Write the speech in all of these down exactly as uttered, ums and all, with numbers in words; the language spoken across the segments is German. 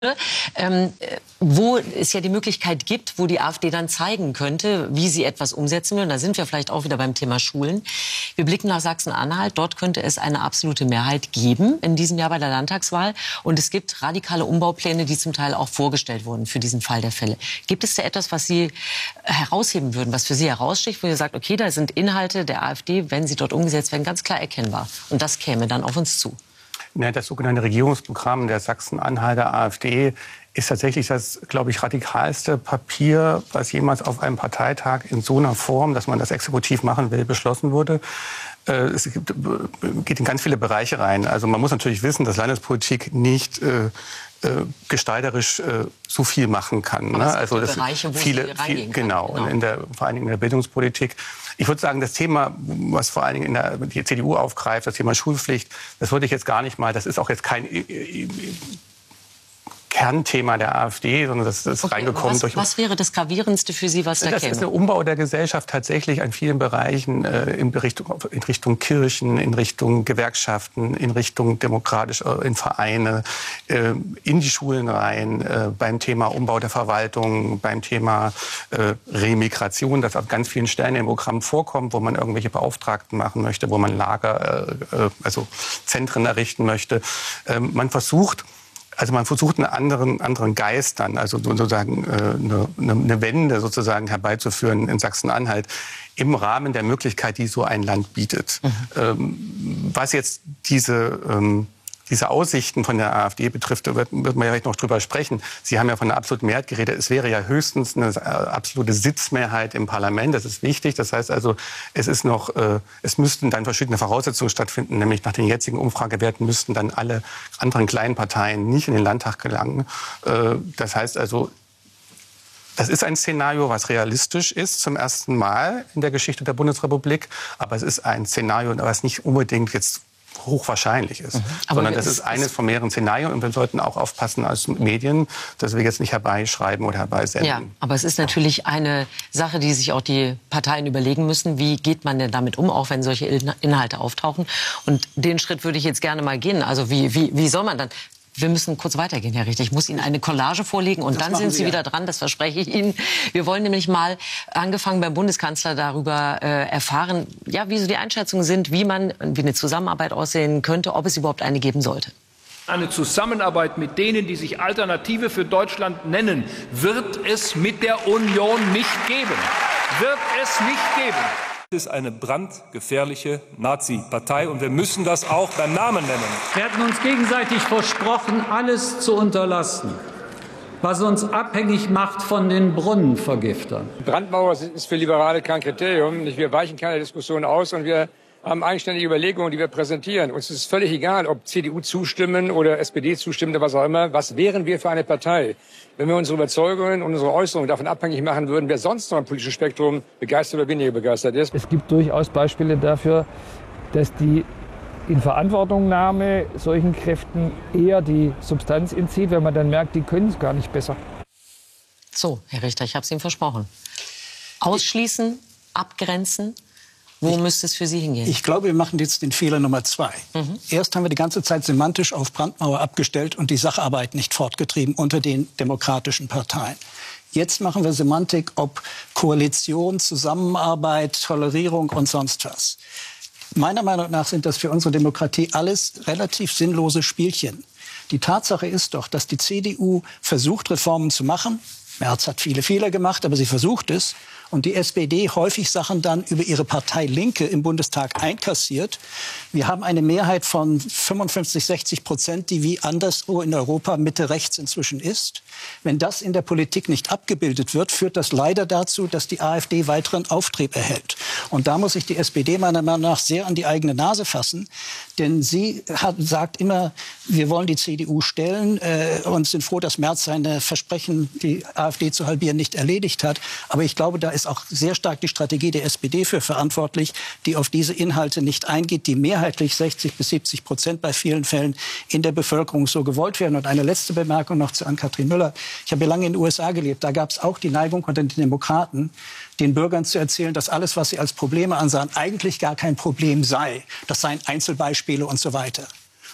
Ähm, wo es ja die Möglichkeit gibt, wo die AfD dann zeigen könnte, wie sie etwas umsetzen will. Und da sind wir vielleicht auch wieder beim Thema Schulen. Wir blicken nach Sachsen-Anhalt. Dort könnte es eine absolute Mehrheit geben in diesem Jahr bei der Landtagswahl. Und es gibt radikale Umbaupläne, die zum Teil auch vorgestellt wurden für diesen Fall der Fälle. Gibt es da etwas, was Sie herausheben würden, was für Sie heraussticht, wo ihr sagt, okay, da sind Inhalte der AfD, wenn sie dort umgesetzt werden, ganz klar erkennbar. Und das käme dann auf uns zu? Ja, das sogenannte Regierungsprogramm der Sachsen-Anhalter AfD ist tatsächlich das, glaube ich, radikalste Papier, was jemals auf einem Parteitag in so einer Form, dass man das exekutiv machen will, beschlossen wurde. Es gibt, geht in ganz viele Bereiche rein. Also man muss natürlich wissen, dass Landespolitik nicht äh, gestalterisch äh, so viel machen kann. Ne? Also das Bereiche, wo viele, viel, genau, genau. Und in der, vor allen Dingen in der Bildungspolitik. Ich würde sagen, das Thema, was vor allen Dingen in der die C D U aufgreift, das Thema Schulpflicht, das würde ich jetzt gar nicht mal, das ist auch jetzt kein äh, Kernthema der AfD, sondern das ist okay, reingekommen. Was, durch was wäre das Gravierendste für Sie, was da Das käme? ist der Umbau der Gesellschaft tatsächlich an vielen Bereichen, äh, in, Richtung, in Richtung Kirchen, in Richtung Gewerkschaften, in Richtung demokratisch, äh, in Vereine, äh, in die Schulen rein, äh, beim Thema Umbau der Verwaltung, beim Thema äh, Remigration, das auf ganz vielen Stellen im Programm vorkommt, wo man irgendwelche Beauftragten machen möchte, wo man Lager, äh, also Zentren errichten möchte. Äh, man versucht, Also man versucht einen anderen, anderen Geist dann, also sozusagen eine, eine Wende sozusagen herbeizuführen in Sachsen-Anhalt im Rahmen der Möglichkeit, die so ein Land bietet. Mhm. Ähm, was jetzt diese, ähm, diese Aussichten von der AfD betrifft, da wird, wird man ja vielleicht noch drüber sprechen. Sie haben ja von einer absoluten Mehrheit geredet. Es wäre ja höchstens eine absolute Sitzmehrheit im Parlament. Das ist wichtig. Das heißt also, es ist noch, äh, es müssten dann verschiedene Voraussetzungen stattfinden. Nämlich nach den jetzigen Umfragewerten müssten dann alle anderen kleinen Parteien nicht in den Landtag gelangen. Äh, das heißt also, das ist ein Szenario, was realistisch ist zum ersten Mal in der Geschichte der Bundesrepublik. Aber es ist ein Szenario, was nicht unbedingt jetzt hochwahrscheinlich ist, mhm. sondern das ist eines von mehreren Szenarien und wir sollten auch aufpassen als Medien, dass wir jetzt nicht herbeischreiben oder herbeisenden. Ja, aber es ist natürlich eine Sache, die sich auch die Parteien überlegen müssen, wie geht man denn damit um, auch wenn solche Inhalte auftauchen. Und den Schritt würde ich jetzt gerne mal gehen. Also wie, wie, wie soll man dann... Wir müssen kurz weitergehen, Herr Richter. Ich muss Ihnen eine Collage vorlegen und das dann sind Sie ja wieder dran, das verspreche ich Ihnen. Wir wollen nämlich mal, angefangen beim Bundeskanzler, darüber äh, erfahren, ja, wie so die Einschätzungen sind, wie man, wie eine Zusammenarbeit aussehen könnte, ob es überhaupt eine geben sollte. Eine Zusammenarbeit mit denen, die sich Alternative für Deutschland nennen, wird es mit der Union nicht geben. Wird es nicht geben. Es ist eine brandgefährliche Nazi-Partei und wir müssen das auch beim Namen nennen. Wir hatten uns gegenseitig versprochen, alles zu unterlassen, was uns abhängig macht von den Brunnenvergiftern. Brandmauer ist für Liberale kein Kriterium. Wir weichen keine Diskussion aus und wir haben eigenständige Überlegungen, die wir präsentieren. Uns ist völlig egal, ob C D U zustimmen oder S P D zustimmen oder was auch immer. Was wären wir für eine Partei, wenn wir unsere Überzeugungen und unsere Äußerungen davon abhängig machen würden, wer sonst noch im politischen Spektrum begeistert oder weniger begeistert ist? Es gibt durchaus Beispiele dafür, dass die Inverantwortungnahme solchen Kräften eher die Substanz entzieht, wenn man dann merkt, die können es gar nicht besser. So, Herr Richter, ich habe es Ihnen versprochen. Ausschließen, abgrenzen. Wo ich, müsste es für Sie hingehen? Ich glaube, wir machen jetzt den Fehler Nummer zwei. Mhm. Erst haben wir die ganze Zeit semantisch auf Brandmauer abgestellt und die Sacharbeit nicht fortgetrieben unter den demokratischen Parteien. Jetzt machen wir Semantik, ob Koalition, Zusammenarbeit, Tolerierung und sonst was. Meiner Meinung nach sind das für unsere Demokratie alles relativ sinnlose Spielchen. Die Tatsache ist doch, dass die C D U versucht, Reformen zu machen. Merz hat viele Fehler gemacht, aber sie versucht es. Und die S P D häufig Sachen dann über ihre Partei Linke im Bundestag einkassiert. Wir haben eine Mehrheit von fünfundfünfzig, sechzig Prozent, die wie anderswo in Europa Mitte-Rechts inzwischen ist. Wenn das in der Politik nicht abgebildet wird, führt das leider dazu, dass die AfD weiteren Auftrieb erhält. Und da muss sich die S P D meiner Meinung nach sehr an die eigene Nase fassen. Denn sie hat, sagt immer, wir wollen die C D U stellen äh, und sind froh, dass Merz seine Versprechen, die AfD zu halbieren, nicht erledigt hat. Aber ich glaube, da ist auch sehr stark die Strategie der S P D für verantwortlich, die auf diese Inhalte nicht eingeht, die mehrheitlich sechzig bis siebzig Prozent bei vielen Fällen in der Bevölkerung so gewollt werden. Und eine letzte Bemerkung noch zu Ann-Kathrin Müller. Ich habe ja lange in den U S A gelebt. Da gab es auch die Neigung unter den Demokraten, den Bürgern zu erzählen, dass alles, was sie als Probleme ansahen, eigentlich gar kein Problem sei. Das seien Einzelbeispiele und so weiter.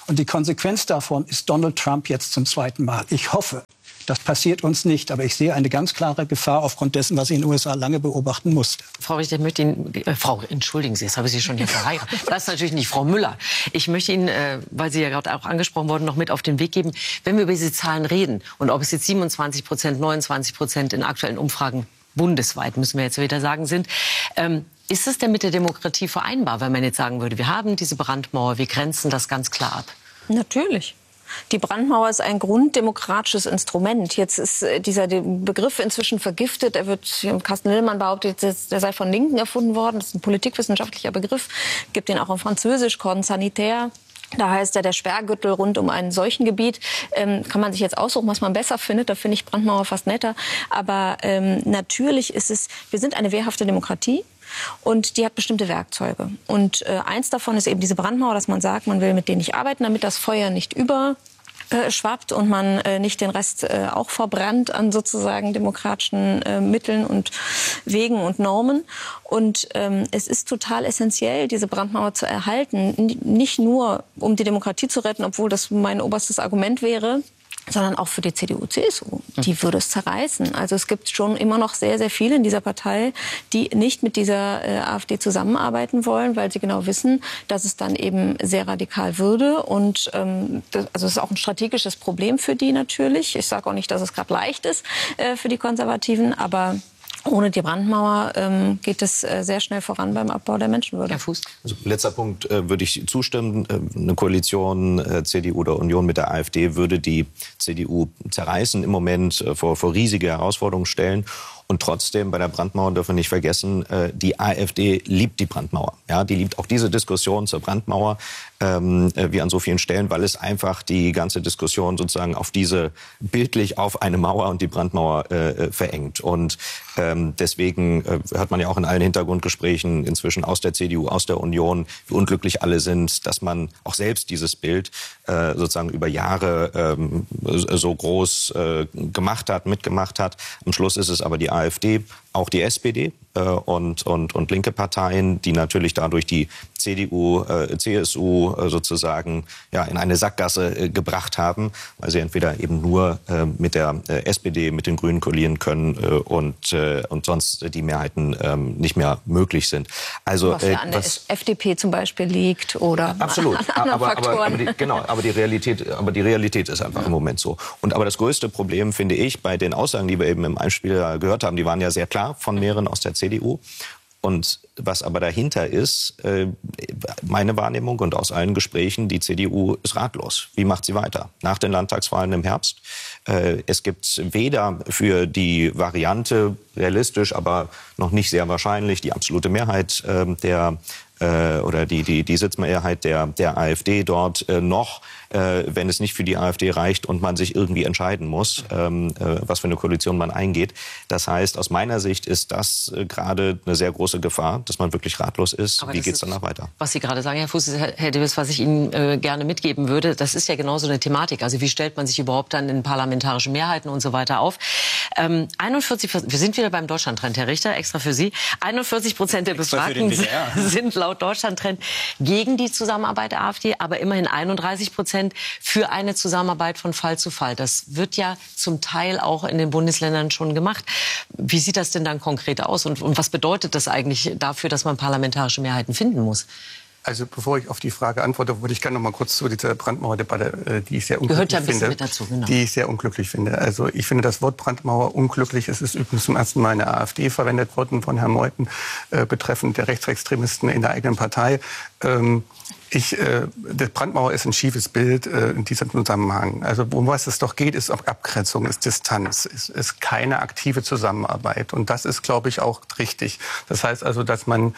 Und die Konsequenz davon ist Donald Trump jetzt zum zweiten Mal. Ich hoffe, das passiert uns nicht, aber ich sehe eine ganz klare Gefahr aufgrund dessen, was ich in den U S A lange beobachten musste. Frau Richter, ich möchte Ihnen, äh, Frau, entschuldigen Sie, jetzt habe ich Sie schon hier verheiratet. Das ist natürlich nicht Frau Müller. Ich möchte Ihnen, äh, weil Sie ja gerade auch angesprochen wurden, noch mit auf den Weg geben, wenn wir über diese Zahlen reden und ob es jetzt siebenundzwanzig Prozent, neunundzwanzig Prozent in aktuellen Umfragen bundesweit, müssen wir jetzt wieder sagen, sind, ähm, ist es denn mit der Demokratie vereinbar, wenn man jetzt sagen würde, wir haben diese Brandmauer, wir grenzen das ganz klar ab? Natürlich. Die Brandmauer ist ein grunddemokratisches Instrument. Jetzt ist dieser Begriff inzwischen vergiftet. Er wird, Carsten Linnemann behauptet, der sei von Linken erfunden worden. Das ist ein politikwissenschaftlicher Begriff. Es gibt den auch auf Französisch, Cordon sanitaire. Da heißt er der Sperrgürtel rund um ein Seuchengebiet. Ähm, kann man sich jetzt aussuchen, was man besser findet. Da finde ich Brandmauer fast netter. Aber ähm, natürlich ist es, wir sind eine wehrhafte Demokratie. Und die hat bestimmte Werkzeuge. Und äh, eins davon ist eben diese Brandmauer, dass man sagt, man will mit denen nicht arbeiten, damit das Feuer nicht überschwappt und man äh, nicht den Rest äh, auch verbrannt an sozusagen demokratischen äh, Mitteln und Wegen und Normen. Und ähm, es ist total essentiell, diese Brandmauer zu erhalten. N- nicht nur, um die Demokratie zu retten, obwohl das mein oberstes Argument wäre, sondern auch für die C D U, C S U. Die würde es zerreißen. Also es gibt schon immer noch sehr, sehr viele in dieser Partei, die nicht mit dieser äh, AfD zusammenarbeiten wollen, weil sie genau wissen, dass es dann eben sehr radikal würde. Und ähm, das, also es ist auch ein strategisches Problem für die natürlich. Ich sage auch nicht, dass es gerade leicht ist äh, für die Konservativen, aber ohne die Brandmauer ähm, geht es äh, sehr schnell voran beim Abbau der Menschenwürde. Herr Fuß. Also, letzter Punkt äh, würde ich zustimmen. Äh, eine Koalition äh, C D U oder Union mit der AfD würde die C D U zerreißen, im Moment äh, vor, vor riesige Herausforderungen stellen. Und trotzdem, bei der Brandmauer dürfen wir nicht vergessen, äh, die AfD liebt die Brandmauer. Ja, die liebt auch diese Diskussion zur Brandmauer, ähm, wie an so vielen Stellen, weil es einfach die ganze Diskussion sozusagen auf diese, bildlich auf eine Mauer und die Brandmauer äh, verengt. Und ähm, deswegen äh, hört man ja auch in allen Hintergrundgesprächen inzwischen aus der C D U, aus der Union, wie unglücklich alle sind, dass man auch selbst dieses Bild äh, sozusagen über Jahre ähm, so groß äh, gemacht hat, mitgemacht hat. Am Schluss ist es aber die AfD, auch die S P D äh, und, und, und linke Parteien, die natürlich dadurch die C D U, äh, C S U äh, sozusagen ja, in eine Sackgasse äh, gebracht haben, weil sie entweder eben nur äh, mit der äh, S P D, mit den Grünen koalieren können äh, und, äh, und sonst die Mehrheiten äh, nicht mehr möglich sind. Also, was ja äh, an der was, F D P zum Beispiel liegt oder absolut. an anderen aber, Faktoren. Aber, aber die, genau, aber die, Realität, aber die Realität ist einfach ja. im Moment so. Und aber das größte Problem, finde ich, bei den Aussagen, die wir eben im Einspieler gehört haben, die waren ja sehr klar von mehreren aus der C D U. Und was aber dahinter ist, äh, meine Wahrnehmung und aus allen Gesprächen, die C D U ist ratlos. Wie macht sie weiter? Nach den Landtagswahlen im Herbst. Äh, es gibt weder für die Variante, realistisch, aber noch nicht sehr wahrscheinlich, die absolute Mehrheit äh, der äh, oder die, die, die Sitzmehrheit der, der AfD dort äh, noch, äh, wenn es nicht für die AfD reicht und man sich irgendwie entscheiden muss, ähm, äh, was für eine Koalition man eingeht. Das heißt, aus meiner Sicht ist das äh, gerade eine sehr große Gefahr, dass man wirklich ratlos ist. Aber wie geht es danach weiter? Was Sie gerade sagen, Herr Fuß, Herr Dewes, was ich Ihnen äh, gerne mitgeben würde, das ist ja genauso eine Thematik. Also wie stellt man sich überhaupt dann in parlamentarischen Mehrheiten und so weiter auf? Ähm, einundvierzig, wir sind wieder beim Deutschlandtrend, Herr Richter, extra für Sie. einundvierzig Prozent der Befragten sind laut Deutschlandtrend gegen die Zusammenarbeit der AfD, aber immerhin einunddreißig Prozent für eine Zusammenarbeit von Fall zu Fall. Das wird ja zum Teil auch in den Bundesländern schon gemacht. Wie sieht das denn dann konkret aus und, und was bedeutet das eigentlich dafür, dass man parlamentarische Mehrheiten finden muss? Also bevor ich auf die Frage antworte, würde ich gerne noch mal kurz zu dieser Brandmauerdebatte, die ich sehr unglücklich Gehört ja ein bisschen finde, mit dazu, genau. die ich sehr unglücklich finde. Also ich finde das Wort Brandmauer unglücklich. Es ist übrigens zum ersten Mal in der AfD verwendet worden von Herrn Meuthen äh, betreffend der Rechtsextremisten in der eigenen Partei. Ähm, Ich, äh, die Brandmauer ist ein schiefes Bild äh, in diesem Zusammenhang. Also um was es doch geht, ist Abgrenzung, ist Distanz, ist, ist keine aktive Zusammenarbeit. Und das ist, glaube ich, auch richtig. Das heißt also, dass man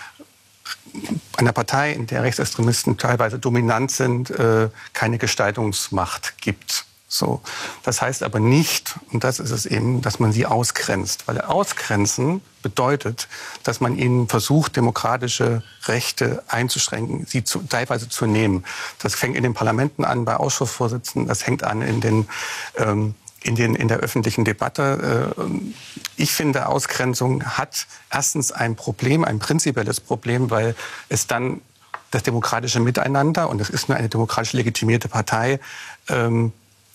einer Partei, in der Rechtsextremisten teilweise dominant sind, äh, keine Gestaltungsmacht gibt. So. Das heißt aber nicht, und das ist es eben, dass man sie ausgrenzt. Weil ausgrenzen bedeutet, dass man ihnen versucht, demokratische Rechte einzuschränken, sie zu, teilweise zu nehmen. Das fängt in den Parlamenten an, bei Ausschussvorsitzenden, das hängt an in den... Ähm, In, den, in der öffentlichen Debatte. Ich finde, Ausgrenzung hat erstens ein Problem, ein prinzipielles Problem, weil es dann das demokratische Miteinander, und das ist eine demokratisch legitimierte Partei, ähm,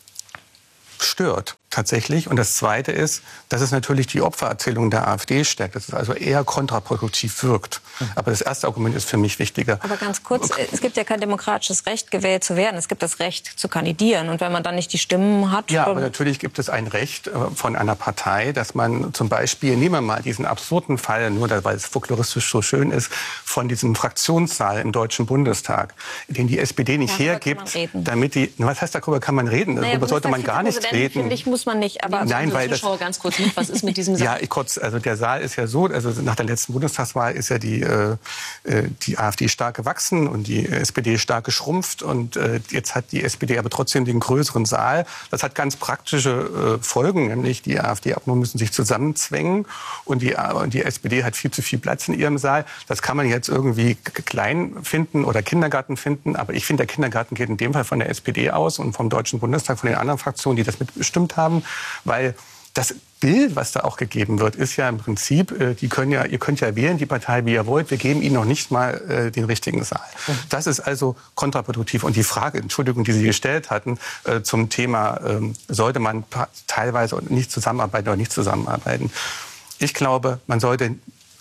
stört tatsächlich. Und das Zweite ist, dass es natürlich die Opfererzählung der AfD stärkt, dass es also eher kontraproduktiv wirkt. Aber das erste Argument ist für mich wichtiger. Aber ganz kurz, es gibt ja kein demokratisches Recht, gewählt zu werden. Es gibt das Recht zu kandidieren. Und wenn man dann nicht die Stimmen hat... Ja, aber natürlich gibt es ein Recht von einer Partei, dass man zum Beispiel, nehmen wir mal diesen absurden Fall, nur weil es folkloristisch so schön ist, von diesem Fraktionssaal im Deutschen Bundestag, den die S P D nicht ja, hergibt, damit die... Was heißt, darüber kann man reden? Naja, darüber sollte man gar nicht reden. Finde ich, muss man nicht. Aber Nein, weil das, ganz kurz mit, was ist mit diesem Saal? Ja, ich kurz, also der Saal ist ja so, also nach der letzten Bundestagswahl ist ja die, äh, die AfD stark gewachsen und die S P D stark geschrumpft und äh, jetzt hat die S P D aber trotzdem den größeren Saal. Das hat ganz praktische äh, Folgen, nämlich die AfD-Abgeordneten müssen sich zusammenzwängen und die, und die S P D hat viel zu viel Platz in ihrem Saal. Das kann man jetzt irgendwie klein finden oder Kindergarten finden, aber ich finde, der Kindergarten geht in dem Fall von der S P D aus und vom Deutschen Bundestag, von den anderen Fraktionen, die das mitbestimmt haben, weil das Bild, was da auch gegeben wird, ist ja im Prinzip, äh, die können ja, ihr könnt ja wählen, die Partei, wie ihr wollt, wir geben ihnen noch nicht mal äh, den richtigen Saal. Das ist also kontraproduktiv. Und die Frage, Entschuldigung, die Sie gestellt hatten, äh, zum Thema, ähm, sollte man teilweise nicht zusammenarbeiten oder nicht zusammenarbeiten. Ich glaube, man sollte...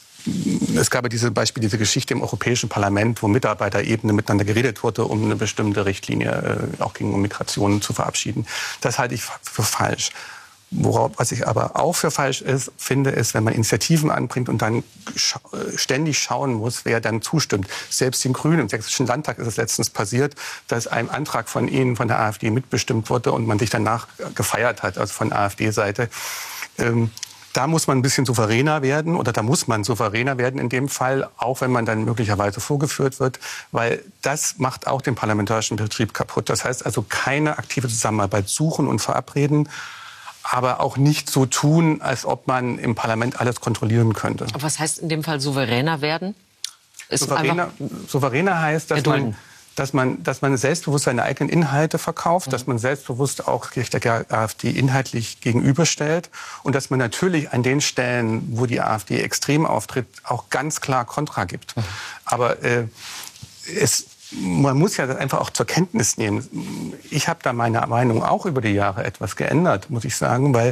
Es gab ja diese Beispiel, diese Geschichte im Europäischen Parlament, wo Mitarbeiterebene miteinander geredet wurde, um eine bestimmte Richtlinie äh, auch gegen Migration zu verabschieden. Das halte ich für falsch. Worauf, was ich aber auch für falsch ist, finde, ist, wenn man Initiativen anbringt und dann scha ständig schauen muss, wer dann zustimmt. Selbst den Grünen im Sächsischen Landtag ist es letztens passiert, dass ein Antrag von ihnen, von der AfD mitbestimmt wurde und man sich danach gefeiert hat, also von AfD-Seite. Ähm, Da muss man ein bisschen souveräner werden oder da muss man souveräner werden in dem Fall, auch wenn man dann möglicherweise vorgeführt wird, weil das macht auch den parlamentarischen Betrieb kaputt. Das heißt also keine aktive Zusammenarbeit suchen und verabreden, aber auch nicht so tun, als ob man im Parlament alles kontrollieren könnte. Aber was heißt in dem Fall souveräner werden? Ist souveräner, souveräner heißt, dass man... Dass man, dass man selbstbewusst seine eigenen Inhalte verkauft, mhm. dass man selbstbewusst auch der AfD inhaltlich gegenüberstellt und dass man natürlich an den Stellen, wo die AfD extrem auftritt, auch ganz klar Kontra gibt. Mhm. Aber äh, es, man muss ja das einfach auch zur Kenntnis nehmen. Ich habe da meine Meinung auch über die Jahre etwas geändert, muss ich sagen, weil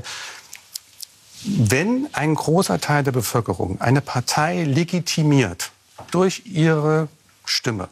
wenn ein großer Teil der Bevölkerung eine Partei legitimiert durch ihre Stimme,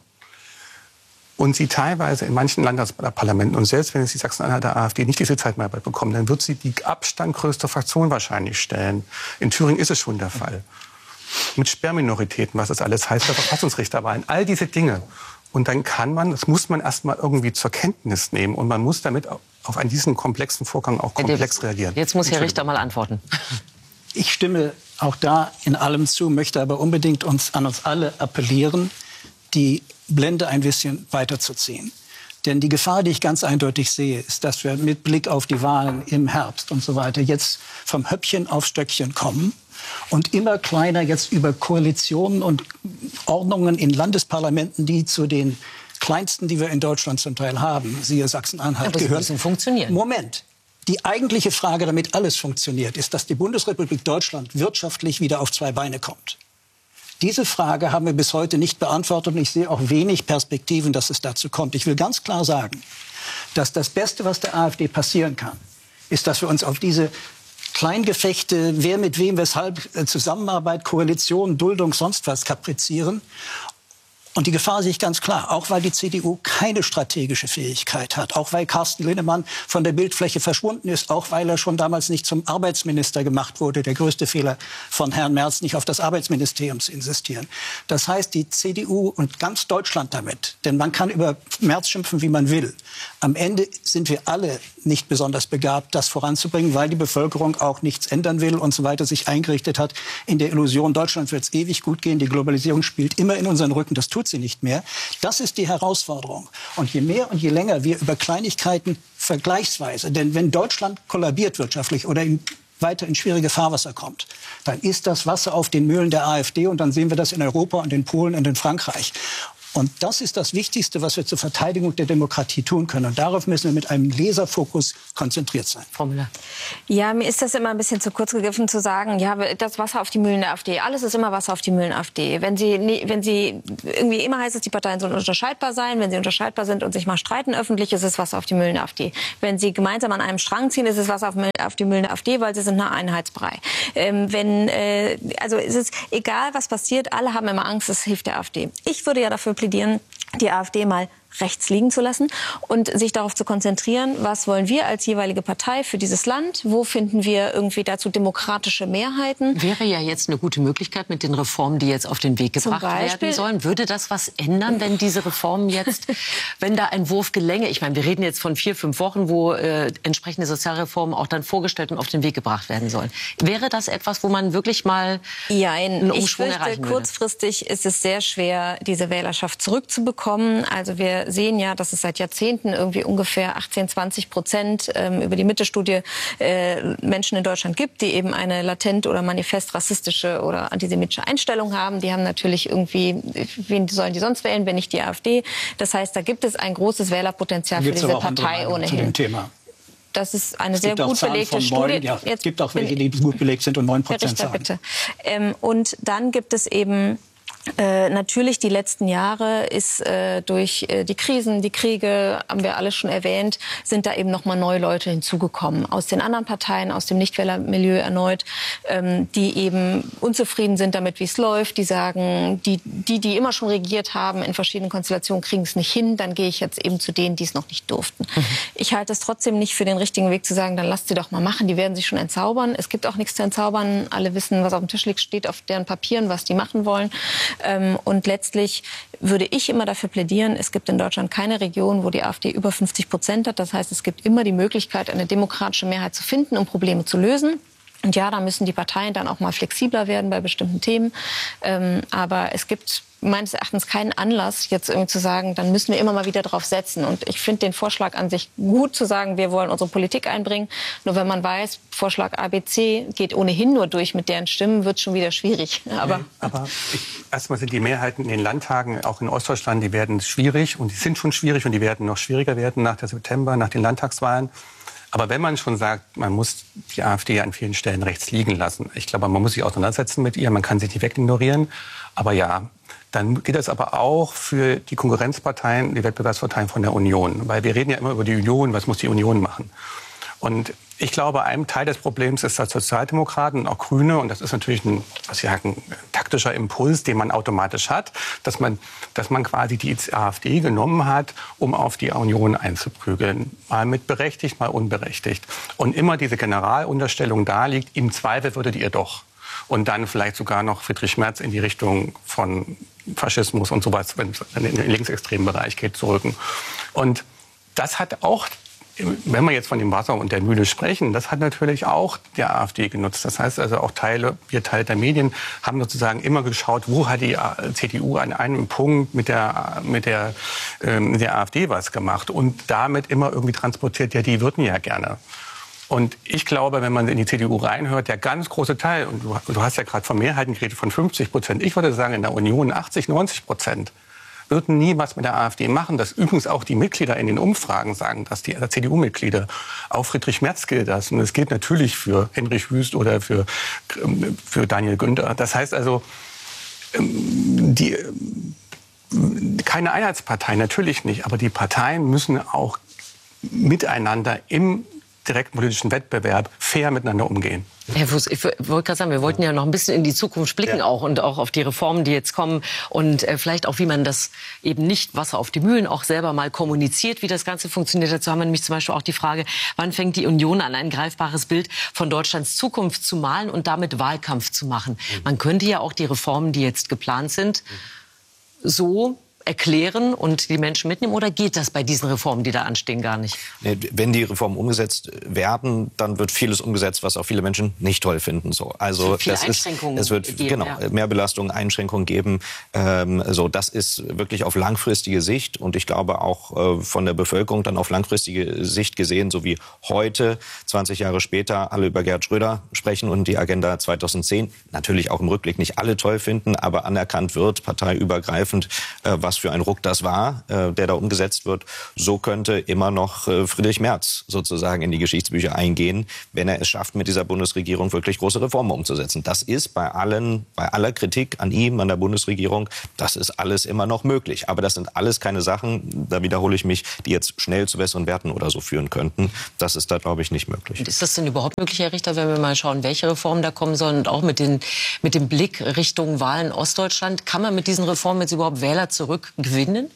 und sie teilweise in manchen Landesparlamenten, und selbst wenn es die Sachsen-Anhalter AfD nicht die Sitzheitsmehrheit bekommen, dann wird sie die Abstand größte Fraktion wahrscheinlich stellen. In Thüringen ist es schon der Fall. Mit Sperrminoritäten, was das alles heißt, bei Verfassungsrichterwahlen, all diese Dinge. Und dann kann man, das muss man erst mal irgendwie zur Kenntnis nehmen. Und man muss damit auf einen diesen komplexen Vorgang auch komplex reagieren. Jetzt muss Herr Richter mal antworten. Ich stimme auch da in allem zu, möchte aber unbedingt uns, an uns alle appellieren, die Blende ein bisschen weiterzuziehen. Denn die Gefahr, die ich ganz eindeutig sehe, ist, dass wir mit Blick auf die Wahlen im Herbst und so weiter jetzt vom Höppchen auf Stöckchen kommen und immer kleiner jetzt über Koalitionen und Ordnungen in Landesparlamenten, die zu den kleinsten, die wir in Deutschland zum Teil haben, siehe Sachsen-Anhalt, ja, gehören. Das funktionieren. Moment. Die eigentliche Frage, damit alles funktioniert, ist, dass die Bundesrepublik Deutschland wirtschaftlich wieder auf zwei Beine kommt. Diese Frage haben wir bis heute nicht beantwortet und ich sehe auch wenig Perspektiven, dass es dazu kommt. Ich will ganz klar sagen, dass das Beste, was der AfD passieren kann, ist, dass wir uns auf diese Kleingefechte, wer mit wem, weshalb, Zusammenarbeit, Koalition, Duldung, sonst was kaprizieren. Und die Gefahr sehe ich ganz klar, auch weil die C D U keine strategische Fähigkeit hat, auch weil Carsten Linnemann von der Bildfläche verschwunden ist, auch weil er schon damals nicht zum Arbeitsminister gemacht wurde, der größte Fehler von Herrn Merz, nicht auf das Arbeitsministerium zu insistieren. Das heißt, die C D U und ganz Deutschland damit, denn man kann über Merz schimpfen, wie man will. Am Ende sind wir alle nicht besonders begabt, das voranzubringen, weil die Bevölkerung auch nichts ändern will und so weiter, sich eingerichtet hat in der Illusion, Deutschland wird es ewig gut gehen, die Globalisierung spielt immer in unseren Rücken, das tut sie nicht mehr. Das ist die Herausforderung. Und je mehr und je länger wir über Kleinigkeiten vergleichsweise, denn wenn Deutschland kollabiert wirtschaftlich oder in, weiter in schwierige Fahrwasser kommt, dann ist das Wasser auf den Mühlen der AfD und dann sehen wir das in Europa und in Polen und in Frankreich. Und das ist das Wichtigste, was wir zur Verteidigung der Demokratie tun können. Und darauf müssen wir mit einem Laserfokus konzentriert sein. Frau Müller. Ja, mir ist das immer ein bisschen zu kurz gegriffen zu sagen, ja, das Wasser auf die Mühlen der AfD. Alles ist immer Wasser auf die Mühlen der AfD. Wenn sie, wenn sie irgendwie immer heißt es, die Parteien sollen unterscheidbar sein. Wenn sie unterscheidbar sind und sich mal streiten öffentlich, ist es Wasser auf die Mühlen der AfD. Wenn sie gemeinsam an einem Strang ziehen, ist es Wasser auf, auf die Mühlen der AfD, weil sie sind eine Einheitsbrei. Ähm, wenn, äh, also es ist egal, was passiert, alle haben immer Angst, es hilft der AfD. Ich würde ja dafür plädieren, die AfD mal rechts liegen zu lassen und sich darauf zu konzentrieren, was wollen wir als jeweilige Partei für dieses Land, wo finden wir irgendwie dazu demokratische Mehrheiten. Wäre ja jetzt eine gute Möglichkeit mit den Reformen, die jetzt auf den Weg gebracht werden sollen. Würde das was ändern, wenn diese Reformen jetzt, wenn da ein Wurf gelänge, ich meine, wir reden jetzt von vier, fünf Wochen, wo äh, entsprechende Sozialreformen auch dann vorgestellt und auf den Weg gebracht werden sollen. Wäre das etwas, wo man wirklich mal ja, einen Umschwung ich fürchte, erreichen würde? Kurzfristig ist es sehr schwer, diese Wählerschaft zurückzubekommen. Also wir sehen ja, dass es seit Jahrzehnten irgendwie ungefähr achtzehn, zwanzig Prozent ähm, über die Mitte-Studie äh, Menschen in Deutschland gibt, die eben eine latent oder manifest rassistische oder antisemitische Einstellung haben. Die haben natürlich irgendwie, wen sollen die sonst wählen, wenn nicht die AfD? Das heißt, da gibt es ein großes Wählerpotenzial für diese Partei ohnehin. Zu dem Thema. Das ist eine es sehr gut belegte Studie. Ja, es gibt auch welche, die gut belegt sind und neun Prozent sagen. Bitte. Ähm, und dann gibt es eben Äh, natürlich die letzten Jahre ist äh, durch äh, die Krisen, die Kriege, haben wir alles schon erwähnt, sind da eben noch mal neue Leute hinzugekommen. Aus den anderen Parteien, aus dem Nichtwählermilieu erneut, ähm, die eben unzufrieden sind damit, wie es läuft. Die sagen, die, die, die immer schon regiert haben in verschiedenen Konstellationen, kriegen es nicht hin. Dann gehe ich jetzt eben zu denen, die es noch nicht durften. Mhm. Ich halte es trotzdem nicht für den richtigen Weg zu sagen, dann lasst sie doch mal machen. Die werden sich schon entzaubern. Es gibt auch nichts zu entzaubern. Alle wissen, was auf dem Tisch liegt, steht auf deren Papieren, was die machen wollen. Ähm, und letztlich würde ich immer dafür plädieren, es gibt in Deutschland keine Region, wo die AfD über fünfzig Prozent hat. Das heißt, es gibt immer die Möglichkeit, eine demokratische Mehrheit zu finden, um Probleme zu lösen. Und ja, da müssen die Parteien dann auch mal flexibler werden bei bestimmten Themen. Ähm, aber es gibt meines Erachtens keinen Anlass, jetzt irgendwie zu sagen, dann müssen wir immer mal wieder drauf setzen. Und ich finde den Vorschlag an sich gut, zu sagen, wir wollen unsere Politik einbringen. Nur wenn man weiß, Vorschlag A B C geht ohnehin nur durch mit deren Stimmen, wird es schon wieder schwierig. Aber, nee, aber ich, erstmal sind die Mehrheiten in den Landtagen, auch in Ostdeutschland, die werden schwierig. Und die sind schon schwierig und die werden noch schwieriger werden nach der September, nach den Landtagswahlen. Aber wenn man schon sagt, man muss die AfD an vielen Stellen rechts liegen lassen, ich glaube, man muss sich auseinandersetzen mit ihr, man kann sie nicht wegignorieren. Aber ja, dann geht das aber auch für die Konkurrenzparteien, die Wettbewerbsparteien von der Union. Weil wir reden ja immer über die Union, was muss die Union machen? Und ich glaube, ein Teil des Problems ist, dass Sozialdemokraten und auch Grüne, und das ist natürlich ein, was ich sagen, ein taktischer Impuls, den man automatisch hat, dass man, dass man quasi die AfD genommen hat, um auf die Union einzuprügeln. Mal mit berechtigt, mal unberechtigt. Und immer diese Generalunterstellung da liegt, im Zweifel würdet ihr doch. Und dann vielleicht sogar noch Friedrich Merz in die Richtung von Faschismus und sowas, wenn es in den linksextremen Bereich geht, zu rücken. Und das hat auch, wenn wir jetzt von dem Wasser und der Mühle sprechen, das hat natürlich auch der AfD genutzt. Das heißt also auch Teile, wir Teile der Medien haben sozusagen immer geschaut, wo hat die C D U an einem Punkt mit der, mit der, ähm, der AfD was gemacht und damit immer irgendwie transportiert, ja, die würden ja gerne. Und ich glaube, wenn man in die C D U reinhört, der ganz große Teil, und du, du hast ja gerade von Mehrheiten geredet, von fünfzig Prozent, ich würde sagen in der Union achtzig, neunzig Prozent, würden nie was mit der AfD machen. Das übrigens auch die Mitglieder in den Umfragen sagen, dass die C D U-Mitglieder, auch Friedrich Merz gilt das. Und es gilt natürlich für Henrich Wüst oder für, für Daniel Günther. Das heißt also, die, keine Einheitspartei, natürlich nicht. Aber die Parteien müssen auch miteinander im direkten politischen Wettbewerb fair miteinander umgehen. Herr Fuß, ich wollte gerade sagen, wir wollten ja noch ein bisschen in die Zukunft blicken ja. auch und auch auf die Reformen, die jetzt kommen und äh, vielleicht auch, wie man das eben nicht Wasser auf die Mühlen auch selber mal kommuniziert, wie das Ganze funktioniert. Dazu haben wir nämlich zum Beispiel auch die Frage, wann fängt die Union an, ein greifbares Bild von Deutschlands Zukunft zu malen und damit Wahlkampf zu machen. Mhm. Man könnte ja auch die Reformen, die jetzt geplant sind, so erklären und die Menschen mitnehmen? Oder geht das bei diesen Reformen, die da anstehen, gar nicht? Nee, wenn die Reformen umgesetzt werden, dann wird vieles umgesetzt, was auch viele Menschen nicht toll finden. So, also es, das ist, es wird geben, genau ja. mehr Belastungen, Einschränkungen geben. Ähm, so, das ist wirklich auf langfristige Sicht und ich glaube auch äh, von der Bevölkerung dann auf langfristige Sicht gesehen, so wie heute, zwanzig Jahre später, alle über Gerhard Schröder sprechen und die Agenda zweitausendzehn natürlich auch im Rückblick nicht alle toll finden, aber anerkannt wird, parteiübergreifend, äh, was was für ein Ruck das war, äh, der da umgesetzt wird. So könnte immer noch äh, Friedrich Merz sozusagen in die Geschichtsbücher eingehen, wenn er es schafft, mit dieser Bundesregierung wirklich große Reformen umzusetzen. Das ist bei allen, bei aller Kritik an ihm, an der Bundesregierung, das ist alles immer noch möglich. Aber das sind alles keine Sachen, da wiederhole ich mich, die jetzt schnell zu besseren Werten oder so führen könnten. Das ist da, glaube ich, nicht möglich. Und ist das denn überhaupt möglich, Herr Richter, wenn wir mal schauen, welche Reformen da kommen sollen und auch mit, den, mit dem Blick Richtung Wahlen Ostdeutschland? Kann man mit diesen Reformen jetzt überhaupt Wähler zurückgewinnen?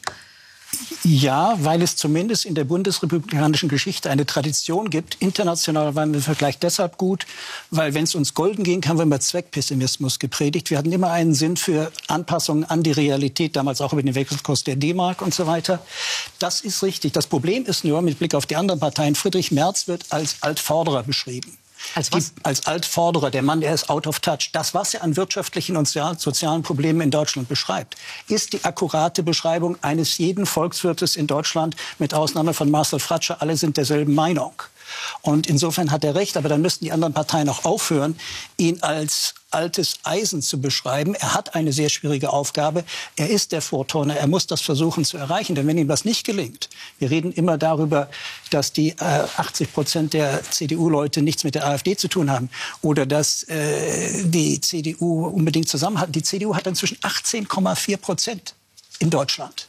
Ja, weil es zumindest in der bundesrepublikanischen Geschichte eine Tradition gibt. International waren wir im Vergleich deshalb gut, weil wenn es uns golden ging, haben wir immer Zweckpessimismus gepredigt. Wir hatten immer einen Sinn für Anpassungen an die Realität, damals auch über den Wechselkurs der D-Mark und so weiter. Das ist richtig. Das Problem ist nur, mit Blick auf die anderen Parteien, Friedrich Merz wird als Altvorderer beschrieben. Als was? Die, als Altvorderer, der Mann, der ist out of touch. Das, was er an wirtschaftlichen und sozialen Problemen in Deutschland beschreibt, ist die akkurate Beschreibung eines jeden Volkswirtes in Deutschland, mit Ausnahme von Marcel Fratscher. Alle sind derselben Meinung. Und insofern hat er recht, aber dann müssten die anderen Parteien auch aufhören, ihn als altes Eisen zu beschreiben. Er hat eine sehr schwierige Aufgabe. Er ist der Vorturner. Er muss das versuchen zu erreichen. Denn wenn ihm das nicht gelingt, wir reden immer darüber, dass die äh, achtzig Prozent der C D U-Leute nichts mit der AfD zu tun haben oder dass äh, die C D U unbedingt zusammenhalten. Die C D U hat inzwischen achtzehn Komma vier Prozent in Deutschland.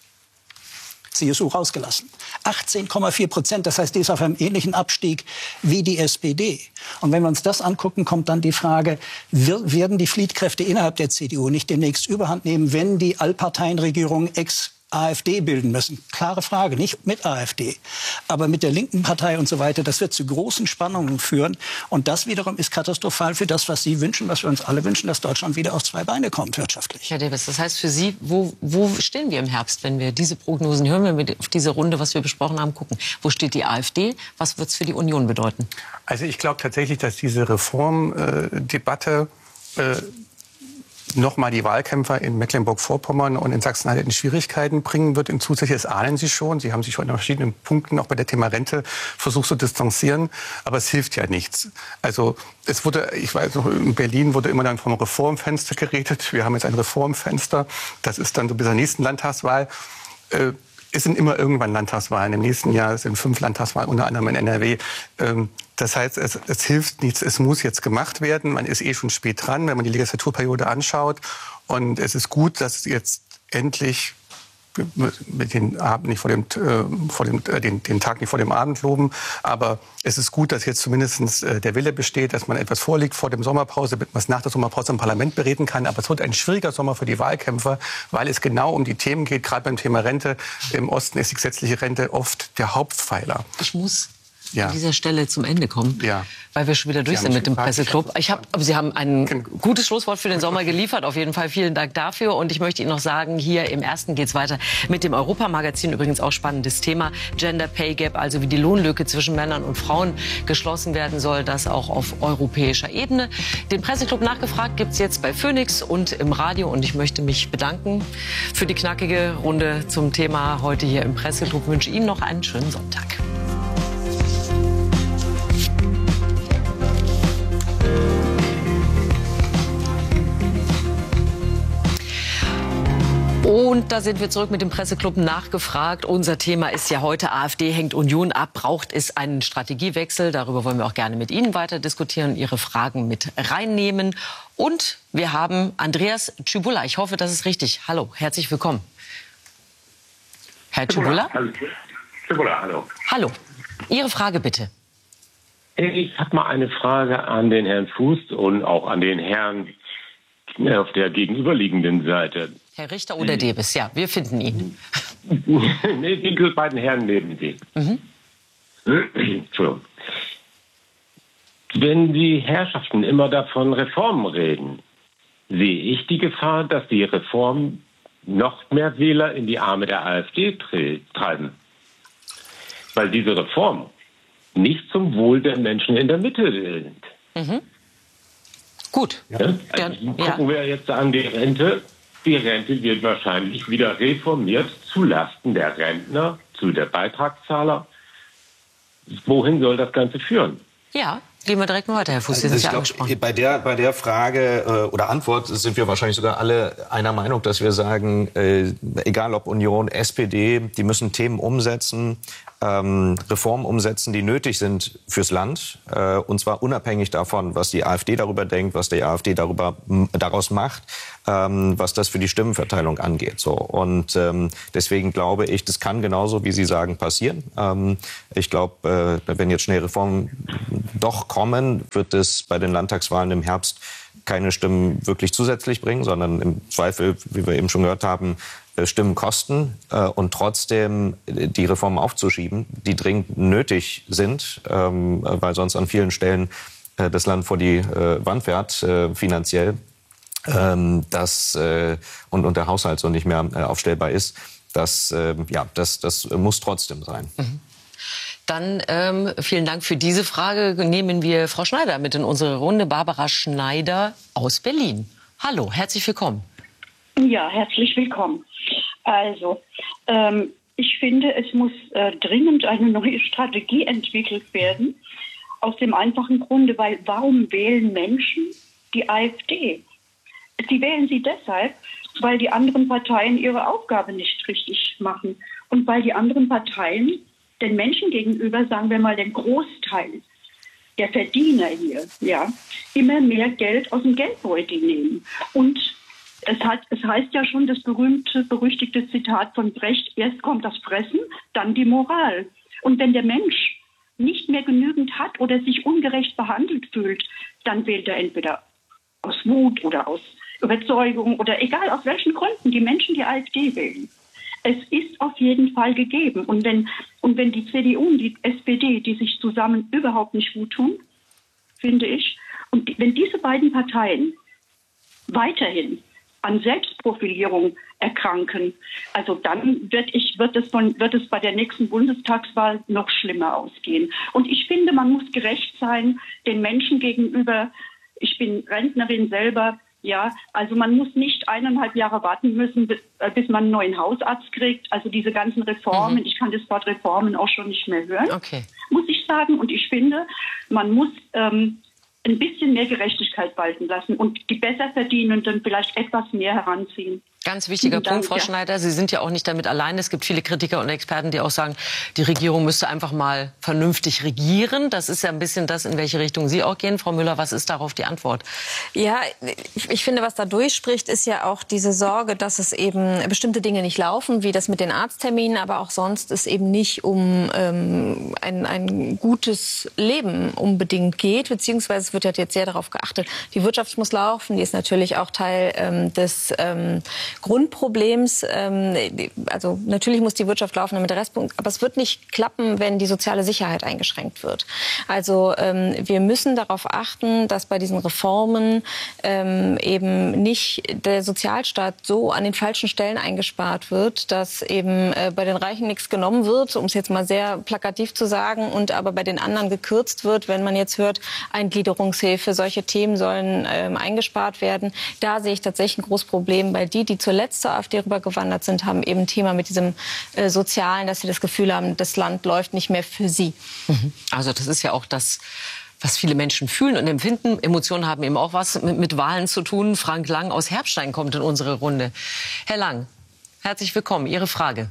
C S U rausgelassen. achtzehn Komma vier Prozent, das heißt, die ist auf einem ähnlichen Abstieg wie die S P D. Und wenn wir uns das angucken, kommt dann die Frage, werden die Fliehtkräfte innerhalb der C D U nicht demnächst Überhand nehmen, wenn die Allparteienregierungen ex AfD bilden müssen? Klare Frage, nicht mit AfD, aber mit der linken Partei und so weiter. Das wird zu großen Spannungen führen. Und das wiederum ist katastrophal für das, was Sie wünschen, was wir uns alle wünschen, dass Deutschland wieder auf zwei Beine kommt wirtschaftlich. Herr Dewes, das heißt für Sie, wo, wo stehen wir im Herbst, wenn wir diese Prognosen hören, wenn wir auf diese Runde, was wir besprochen haben, gucken? Wo steht die AfD? Was wird es für die Union bedeuten? Also ich glaube tatsächlich, dass diese Reformdebatte äh, noch mal die Wahlkämpfer in Mecklenburg-Vorpommern und in Sachsen-Anhalt in Schwierigkeiten bringen wird. In zusätzlich, das ahnen Sie schon. Sie haben sich schon in verschiedenen Punkten, auch bei der Thema Rente, versucht zu distanzieren. Aber es hilft ja nichts. Also es wurde, ich weiß noch, in Berlin wurde immer dann vom Reformfenster geredet. Wir haben jetzt ein Reformfenster. Das ist dann so bis zur nächsten Landtagswahl. Äh, Es sind immer irgendwann Landtagswahlen. Im nächsten Jahr sind fünf Landtagswahlen, unter anderem in N R W. Das heißt, es, es hilft nichts. Es muss jetzt gemacht werden. Man ist eh schon spät dran, wenn man die Legislaturperiode anschaut. Und es ist gut, dass jetzt endlich mit den Abend nicht vor dem, äh, vor dem äh, den, den Tag nicht vor dem Abend loben, aber es ist gut, dass jetzt zumindest äh, der Wille besteht, dass man etwas vorliegt vor dem Sommerpause, damit man es nach der Sommerpause im Parlament bereden kann. Aber es wird ein schwieriger Sommer für die Wahlkämpfer, weil es genau um die Themen geht. Gerade beim Thema Rente im Osten ist die gesetzliche Rente oft der Hauptpfeiler. Ich muss Ja. an dieser Stelle zum Ende kommen, Ja. weil wir schon wieder durch Sie sind haben mit dem gefragt, Presseclub. Ich hab, aber Sie haben ein Genau. gutes Schlusswort für den Sommer geliefert. Auf jeden Fall vielen Dank dafür. Und ich möchte Ihnen noch sagen, hier im Ersten geht's weiter mit dem Europamagazin. Übrigens auch spannendes Thema. Gender Pay Gap, also wie die Lohnlücke zwischen Männern und Frauen geschlossen werden soll. Das auch auf europäischer Ebene. Den Presseclub nachgefragt gibt's jetzt bei Phoenix und im Radio. Und ich möchte mich bedanken für die knackige Runde zum Thema heute hier im Presseclub. Ich wünsche Ihnen noch einen schönen Sonntag. Und da sind wir zurück mit dem Presseclub nachgefragt. Unser Thema ist ja heute, AfD hängt Union ab. Braucht es einen Strategiewechsel? Darüber wollen wir auch gerne mit Ihnen weiter diskutieren, Ihre Fragen mit reinnehmen. Und wir haben Andreas Tschubulla. Ich hoffe, das ist richtig. Hallo, herzlich willkommen. Herr Tschubulla? Tschubulla, hallo. Hallo. Ihre Frage bitte. Ich habe mal eine Frage an den Herrn Fuß und auch an den Herrn auf der gegenüberliegenden Seite. Herr Richter oder Dewes, ja, wir finden ihn. Nee, die beiden Herren neben Sie. Mhm. Entschuldigung. Wenn die Herrschaften immer davon Reformen reden, sehe ich die Gefahr, dass die Reformen noch mehr Wähler in die Arme der AfD treiben. Weil diese Reformen nicht zum Wohl der Menschen in der Mitte sind. Mhm. Gut. Ja? Also gucken wir jetzt an die Rente. Die Rente wird wahrscheinlich wieder reformiert zulasten der Rentner, zu der Beitragszahler. Wohin soll das Ganze führen? Ja, Gehen wir direkt mal weiter, Herr Fuß, Sie also sind ja glaub, angesprochen. Bei der, bei der Frage äh, oder Antwort sind wir wahrscheinlich sogar alle einer Meinung, dass wir sagen, äh, egal ob Union, S P D, die müssen Themen umsetzen, ähm, Reformen umsetzen, die nötig sind fürs Land. Äh, und zwar unabhängig davon, was die AfD darüber denkt, was die AfD darüber, m, daraus macht, ähm, was das für die Stimmenverteilung angeht. So. Und ähm, deswegen glaube ich, das kann genauso, wie Sie sagen, passieren. Ähm, ich glaube, äh, wenn jetzt schnell Reformen doch kommen, wird es bei den Landtagswahlen im Herbst keine Stimmen wirklich zusätzlich bringen, sondern im Zweifel, wie wir eben schon gehört haben, Stimmen kosten. Und trotzdem die Reformen aufzuschieben, die dringend nötig sind, weil sonst an vielen Stellen das Land vor die Wand fährt, finanziell, das, und, und der Haushalt so nicht mehr aufstellbar ist, das, ja, das, das muss trotzdem sein. Mhm. Dann ähm, vielen Dank für diese Frage. Nehmen wir Frau Schneider mit in unsere Runde. Barbara Schneider aus Berlin. Hallo, herzlich willkommen. Ja, herzlich willkommen. Also, ähm, ich finde, es muss äh, dringend eine neue Strategie entwickelt werden. Aus dem einfachen Grunde, weil warum wählen Menschen die AfD? Sie wählen sie deshalb, weil die anderen Parteien ihre Aufgabe nicht richtig machen. Und weil die anderen Parteien den Menschen gegenüber, sagen wir mal den Großteil der Verdiener hier, ja, immer mehr Geld aus dem Geldbeutel nehmen. Und es, hat, es heißt ja schon das berühmte, berüchtigte Zitat von Brecht, erst kommt das Fressen, dann die Moral. Und wenn der Mensch nicht mehr genügend hat oder sich ungerecht behandelt fühlt, dann wählt er entweder aus Wut oder aus Überzeugung oder egal aus welchen Gründen die Menschen die AfD wählen. Es ist auf jeden Fall gegeben. Und wenn, und wenn die C D U und die S P D, die sich zusammen überhaupt nicht gut tun, finde ich, und die, wenn diese beiden Parteien weiterhin an Selbstprofilierung erkranken, also dann wird, ich, wird, es von, wird es bei der nächsten Bundestagswahl noch schlimmer ausgehen. Und ich finde, man muss gerecht sein den Menschen gegenüber. Ich bin Rentnerin selber. Ja, also man muss nicht eineinhalb Jahre warten müssen, bis, bis man einen neuen Hausarzt kriegt. Also diese ganzen Reformen, mhm. ich kann das Wort Reformen auch schon nicht mehr hören, okay. muss ich sagen. Und ich finde, man muss ähm, ein bisschen mehr Gerechtigkeit walten lassen und die Besserverdienenden vielleicht etwas mehr heranziehen. Ganz wichtiger Punkt, Frau Schneider. Sie sind ja auch nicht damit allein. Es gibt viele Kritiker und Experten, die auch sagen, die Regierung müsste einfach mal vernünftig regieren. Das ist ja ein bisschen das, in welche Richtung Sie auch gehen. Frau Müller, was ist darauf die Antwort? Ja, ich finde, was da durchspricht, ist ja auch diese Sorge, dass es eben bestimmte Dinge nicht laufen, wie das mit den Arztterminen, aber auch sonst es eben nicht um ähm, ein, ein gutes Leben unbedingt geht. Beziehungsweise es wird ja jetzt sehr darauf geachtet, die Wirtschaft muss laufen, die ist natürlich auch Teil ähm, des ähm, Grundproblems. Ähm, also natürlich muss die Wirtschaft laufen, damit der Rest, aber es wird nicht klappen, wenn die soziale Sicherheit eingeschränkt wird. Also ähm, wir müssen darauf achten, dass bei diesen Reformen ähm, eben nicht der Sozialstaat so an den falschen Stellen eingespart wird, dass eben äh, bei den Reichen nichts genommen wird, um es jetzt mal sehr plakativ zu sagen, und aber bei den anderen gekürzt wird, wenn man jetzt hört, Eingliederungshilfe, solche Themen sollen ähm, eingespart werden. Da sehe ich tatsächlich ein großes Problem, weil die, die zuletzt zur AfD rübergewandert sind, haben eben ein Thema mit diesem äh, Sozialen, dass sie das Gefühl haben, das Land läuft nicht mehr für sie. Mhm. Also das ist ja auch das, was viele Menschen fühlen und empfinden. Emotionen haben eben auch was mit, mit Wahlen zu tun. Frank Lang aus Herbstein kommt in unsere Runde. Herr Lang, herzlich willkommen. Ihre Frage.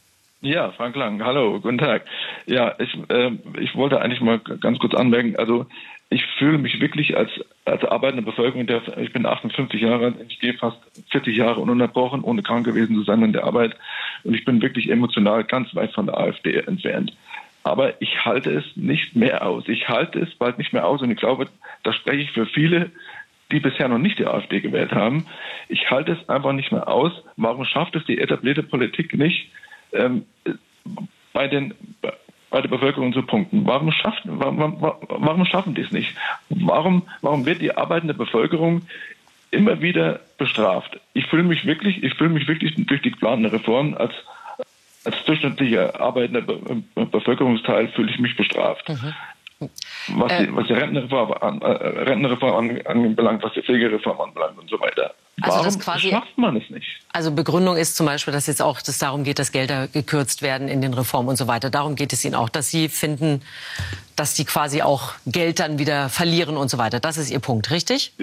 Ja, Frank Lang. Hallo, guten Tag. Ja, ich, äh, ich wollte eigentlich mal ganz kurz anmerken, also ich fühle mich wirklich als, als arbeitende Bevölkerung, der, ich bin achtundfünfzig Jahre alt, ich gehe fast vierzig Jahre ununterbrochen, ohne krank gewesen zu sein an der Arbeit. Und ich bin wirklich emotional ganz weit von der AfD entfernt. Aber ich halte es nicht mehr aus. Ich halte es bald nicht mehr aus. Und ich glaube, da spreche ich für viele, die bisher noch nicht die AfD gewählt haben. Ich halte es einfach nicht mehr aus. Warum schafft es die etablierte Politik nicht, ähm, bei den... bei der Bevölkerung zu punkten. Warum schaffen, warum, warum schaffen die es nicht? Warum, warum wird die arbeitende Bevölkerung immer wieder bestraft? Ich fühle mich wirklich, ich fühle mich wirklich durch die geplanten Reformen als, als durchschnittlicher arbeitender Be Bevölkerungsteil fühle ich mich bestraft. Mhm. Was die, was die Rentenreform, an, äh, Rentenreform anbelangt, was die Pflegereform anbelangt und so weiter. Also Warum das quasi, schafft man es nicht? Also Begründung ist zum Beispiel, dass jetzt auch dass darum geht, dass Gelder gekürzt werden in den Reformen und so weiter. Darum geht es Ihnen auch, dass Sie finden, dass die quasi auch Geld dann wieder verlieren und so weiter. Das ist Ihr Punkt, richtig?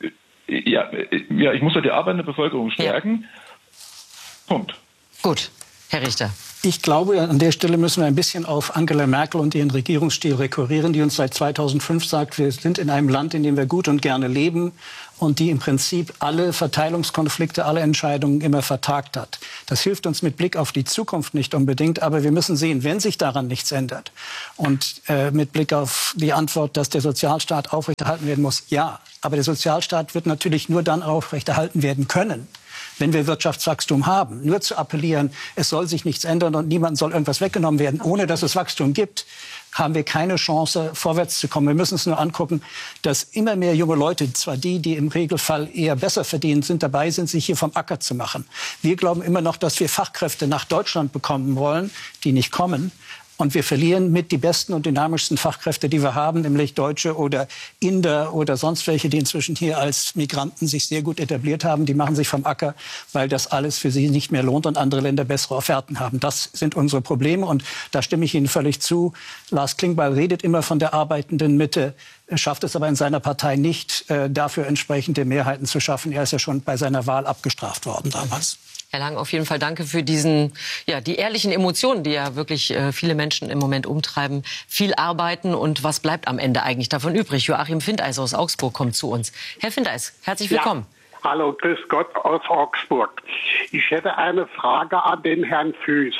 Ja, ja ich muss ja die arbeitende Bevölkerung stärken. Ja. Punkt. Gut, Herr Richter. Ich glaube, an der Stelle müssen wir ein bisschen auf Angela Merkel und ihren Regierungsstil rekurrieren, die uns seit zweitausendfünf sagt, wir sind in einem Land, in dem wir gut und gerne leben und die im Prinzip alle Verteilungskonflikte, alle Entscheidungen immer vertagt hat. Das hilft uns mit Blick auf die Zukunft nicht unbedingt, aber wir müssen sehen, wenn sich daran nichts ändert und äh, mit Blick auf die Antwort, dass der Sozialstaat aufrechterhalten werden muss, ja, aber der Sozialstaat wird natürlich nur dann aufrechterhalten werden können, wenn wir Wirtschaftswachstum haben. Nur zu appellieren, es soll sich nichts ändern und niemandem soll irgendwas weggenommen werden, ohne dass es Wachstum gibt, haben wir keine Chance, vorwärts zu kommen. Wir müssen uns nur angucken, dass immer mehr junge Leute, zwar die, die im Regelfall eher besser verdient sind, dabei sind, sich hier vom Acker zu machen. Wir glauben immer noch, dass wir Fachkräfte nach Deutschland bekommen wollen, die nicht kommen. Und wir verlieren mit die besten und dynamischsten Fachkräfte, die wir haben, nämlich Deutsche oder Inder oder sonst welche, die inzwischen hier als Migranten sich sehr gut etabliert haben. Die machen sich vom Acker, weil das alles für sie nicht mehr lohnt und andere Länder bessere Offerten haben. Das sind unsere Probleme und da stimme ich Ihnen völlig zu. Lars Klingbeil redet immer von der arbeitenden Mitte, schafft es aber in seiner Partei nicht, äh, dafür entsprechende Mehrheiten zu schaffen. Er ist ja schon bei seiner Wahl abgestraft worden damals. Herr Lang, auf jeden Fall danke für diesen, ja, die ehrlichen Emotionen, die ja wirklich äh, viele Menschen im Moment umtreiben. Viel arbeiten und was bleibt am Ende eigentlich davon übrig? Joachim Findeis aus Augsburg kommt zu uns. Herr Findeis, herzlich willkommen. Ja, hallo, grüß Gott aus Augsburg. Ich hätte eine Frage an den Herrn Füst.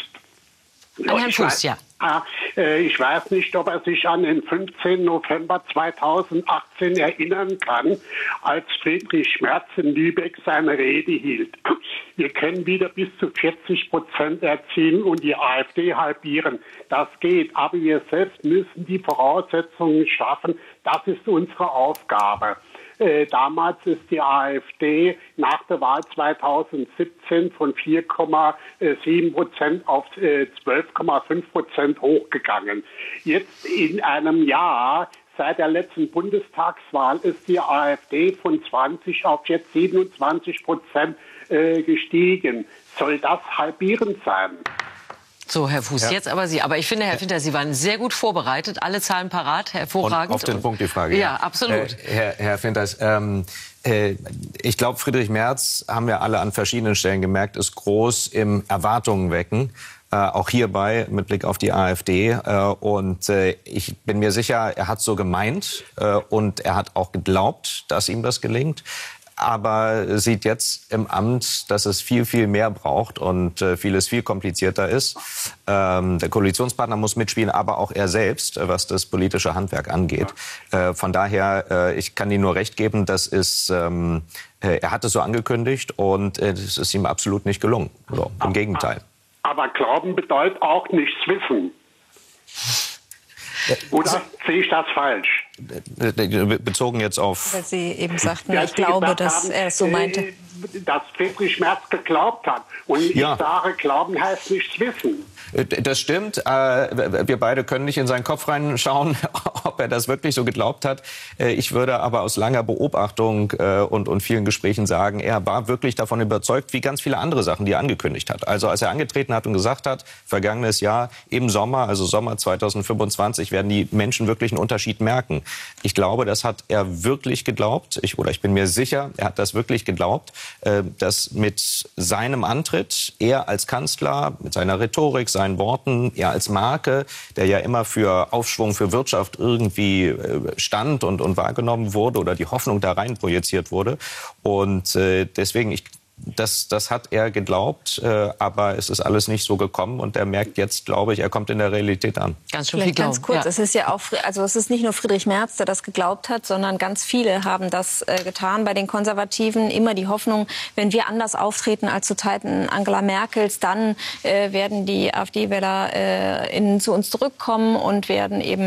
An Herrn Fuß, ja. Ich weiß nicht, ob er sich an den fünfzehnten November zweitausendachtzehn erinnern kann, als Friedrich Merz in Lübeck seine Rede hielt. Wir können wieder bis zu vierzig Prozent erzielen und die AfD halbieren. Das geht, aber wir selbst müssen die Voraussetzungen schaffen. Das ist unsere Aufgabe. Äh, damals ist die AfD nach der Wahl zweitausendsiebzehn von vier Komma sieben Prozent auf äh, zwölf Komma fünf Prozent hochgegangen. Jetzt in einem Jahr, seit der letzten Bundestagswahl, ist die AfD von zwanzig auf jetzt siebenundzwanzig Prozent äh, gestiegen. Soll das halbierend sein? So, Herr Fuß, ja. Jetzt aber Sie. Aber ich finde, Herr Finter, Sie waren sehr gut vorbereitet. Alle Zahlen parat, hervorragend. Und auf den Punkt die Frage. Ja, ja absolut. Äh, Herr, Herr Finters, ähm, äh, ich glaube, Friedrich Merz, haben wir alle an verschiedenen Stellen gemerkt, ist groß im Erwartungen wecken. Äh, auch hierbei mit Blick auf die AfD. Äh, und äh, ich bin mir sicher, er hat so gemeint äh, und er hat auch geglaubt, dass ihm das gelingt. Aber sieht jetzt im Amt, dass es viel, viel mehr braucht und äh, vieles viel komplizierter ist. Ähm, der Koalitionspartner muss mitspielen, aber auch er selbst, äh, was das politische Handwerk angeht. Äh, von daher, äh, ich kann Ihnen nur recht geben, das ist, ähm, äh, er hat es so angekündigt und äh, es ist ihm absolut nicht gelungen. So, im Gegenteil. Aber Glauben bedeutet auch nichts wissen. Oder sehe ich das falsch? Bezogen jetzt auf... Weil Sie eben sagten, ja, ich glaube, gesagt dass haben, er es so meinte. Dass Friedrich Merz geglaubt hat. Und ich ja. sage, Glauben heißt nichts wissen. Das stimmt. Wir beide können nicht in seinen Kopf reinschauen, ob er das wirklich so geglaubt hat. Ich würde aber aus langer Beobachtung und, und vielen Gesprächen sagen, er war wirklich davon überzeugt, wie ganz viele andere Sachen, die er angekündigt hat. Also als er angetreten hat und gesagt hat, vergangenes Jahr im Sommer, also Sommer zweitausendfünfundzwanzig, werden die Menschen wirklich einen Unterschied merken. Ich glaube, das hat er wirklich geglaubt. Ich, oder ich bin mir sicher, er hat das wirklich geglaubt, dass mit seinem Antritt, er als Kanzler, mit seiner Rhetorik, seinen Worten, er als Marke, der ja immer für Aufschwung, für Wirtschaft irgendwie stand und, und wahrgenommen wurde oder die Hoffnung da rein projiziert wurde. Und äh, deswegen, ich Das, das hat er geglaubt, äh, aber es ist alles nicht so gekommen und er merkt jetzt, glaube ich, er kommt in der Realität an. Ganz schön viel Glauben. Ganz kurz, ja. es ist ja auch, also es ist nicht nur Friedrich Merz, der das geglaubt hat, sondern ganz viele haben das äh, getan. Bei den Konservativen immer die Hoffnung, wenn wir anders auftreten als zu Zeiten Angela Merkels, dann äh, werden die AfD-Wähler äh, in, zu uns zurückkommen und werden eben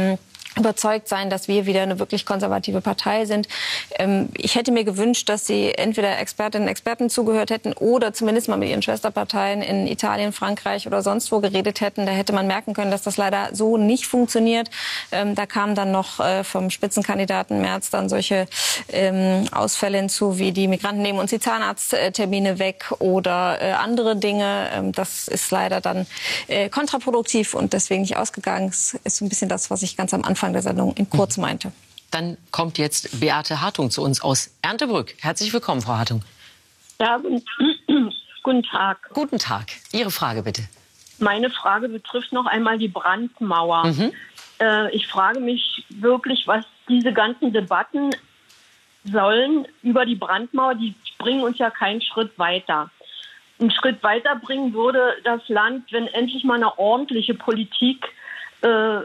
überzeugt sein, dass wir wieder eine wirklich konservative Partei sind. Ähm, ich hätte mir gewünscht, dass Sie entweder Expertinnen und Experten zugehört hätten oder zumindest mal mit Ihren Schwesterparteien in Italien, Frankreich oder sonst wo geredet hätten. Da hätte man merken können, dass das leider so nicht funktioniert. Ähm, da kamen dann noch äh, vom Spitzenkandidaten Merz dann solche ähm, Ausfälle hinzu, wie die Migranten nehmen uns die Zahnarzttermine weg oder äh, andere Dinge. Ähm, das ist leider dann äh, kontraproduktiv und deswegen nicht ausgegangen. Das ist so ein bisschen das, was ich ganz am Anfang der Sendung in kurz meinte. Dann kommt jetzt Beate Hartung zu uns aus Erndtebrück. Herzlich willkommen, Frau Hartung. Ja, guten, guten Tag. Guten Tag. Ihre Frage bitte. Meine Frage betrifft noch einmal die Brandmauer. Mhm. Äh, ich frage mich wirklich, was diese ganzen Debatten sollen über die Brandmauer. Die bringen uns ja keinen Schritt weiter. Einen Schritt weiter bringen würde das Land, wenn endlich mal eine ordentliche Politik äh,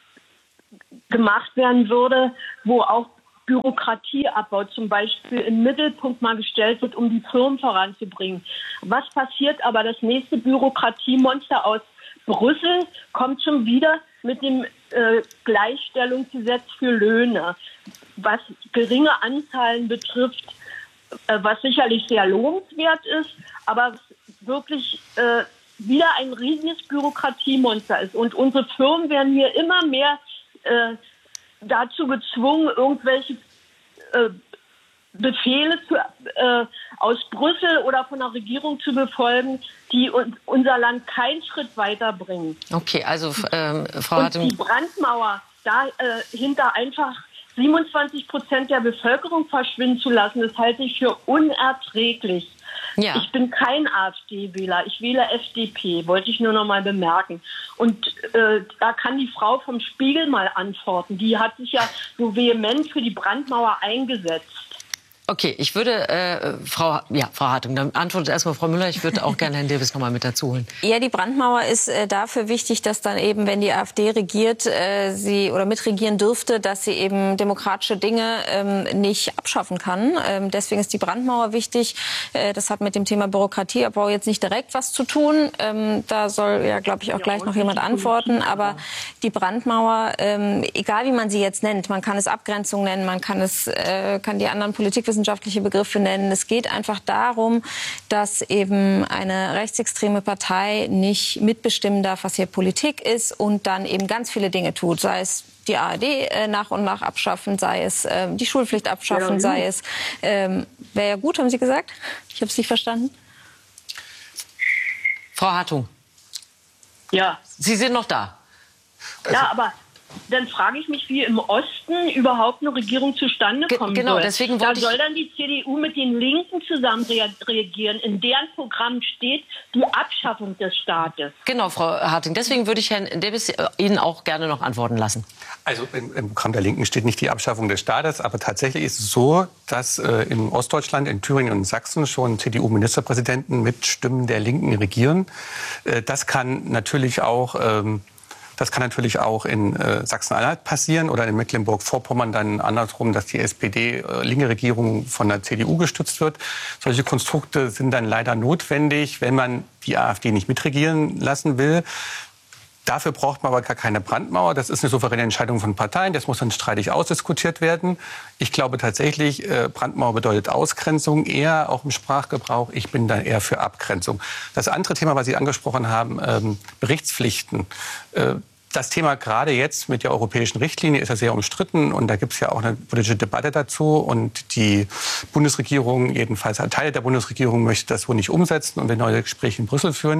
gemacht werden würde, wo auch Bürokratieabbau zum Beispiel im Mittelpunkt mal gestellt wird, um die Firmen voranzubringen. Was passiert aber? Das nächste Bürokratiemonster aus Brüssel kommt schon wieder mit dem äh, Gleichstellungsgesetz für Löhne, was geringe Anzahlen betrifft, äh, was sicherlich sehr lohnenswert ist, aber wirklich äh, wieder ein riesiges Bürokratiemonster ist. Und unsere Firmen werden hier immer mehr äh, dazu gezwungen, irgendwelche äh, Befehle zu, äh, aus Brüssel oder von der Regierung zu befolgen, die un unser Land keinen Schritt weiterbringen. Okay, also ähm, Frau Hartung. Und die Brandmauer, dahinter äh, einfach siebenundzwanzig Prozent der Bevölkerung verschwinden zu lassen, das halte ich für unerträglich. Ja. Ich bin kein AfD-Wähler, ich wähle F D P, wollte ich nur noch mal bemerken. Und äh, da kann die Frau vom Spiegel mal antworten. Die hat sich ja so vehement für die Brandmauer eingesetzt. Okay, ich würde, äh, Frau, ja, Frau Hartung, dann antwortet erstmal Frau Müller. Ich würde auch gerne Herrn Dirwes noch mal mit dazu holen. Ja, die Brandmauer ist äh, dafür wichtig, dass dann eben, wenn die AfD regiert, äh, sie oder mitregieren dürfte, dass sie eben demokratische Dinge ähm, nicht abschaffen kann. Ähm, deswegen ist die Brandmauer wichtig. Äh, das hat mit dem Thema Bürokratieabbau jetzt nicht direkt was zu tun. Ähm, da soll ja, glaube ich, auch gleich noch jemand antworten. Aber die Brandmauer, ähm, egal wie man sie jetzt nennt, man kann es Abgrenzung nennen, man kann es, äh, kann die anderen Politikwissenschaftler wissenschaftliche Begriffe nennen. Es geht einfach darum, dass eben eine rechtsextreme Partei nicht mitbestimmen darf, was hier Politik ist und dann eben ganz viele Dinge tut, sei es die A R D äh, nach und nach abschaffen, sei es äh, die Schulpflicht abschaffen, ja, sei es, ähm, wäre ja gut, haben Sie gesagt? Ich habe es nicht verstanden. Frau Hartung. Ja. Sie sind noch da. Ja, aber dann frage ich mich, wie im Osten überhaupt eine Regierung zustande kommen Ge genau, soll. Deswegen da wollte soll dann die C D U mit den Linken zusammen re reagieren. In deren Programm steht die Abschaffung des Staates. Genau, Frau Harting. Deswegen würde ich Herrn Dirwes Ihnen auch gerne noch antworten lassen. Also im, im Programm der Linken steht nicht die Abschaffung des Staates, aber tatsächlich ist es so, dass äh, in Ostdeutschland, in Thüringen und Sachsen schon C D U-Ministerpräsidenten mit Stimmen der Linken regieren. Äh, das kann natürlich auch ähm, Das kann natürlich auch in äh, Sachsen-Anhalt passieren oder in Mecklenburg-Vorpommern dann andersrum, dass die S P D, äh, linke Regierung von der C D U gestützt wird. Solche Konstrukte sind dann leider notwendig, wenn man die AfD nicht mitregieren lassen will. Dafür braucht man aber gar keine Brandmauer. Das ist eine souveräne Entscheidung von Parteien. Das muss dann streitig ausdiskutiert werden. Ich glaube tatsächlich, äh, Brandmauer bedeutet Ausgrenzung, eher auch im Sprachgebrauch. Ich bin da eher für Abgrenzung. Das andere Thema, was Sie angesprochen haben, ähm, Berichtspflichten. Äh, Das Thema gerade jetzt mit der europäischen Richtlinie ist ja sehr umstritten und da gibt es ja auch eine politische Debatte dazu und die Bundesregierung, jedenfalls ein Teil der Bundesregierung, möchte das wohl nicht umsetzen und will neue Gespräche in Brüssel führen.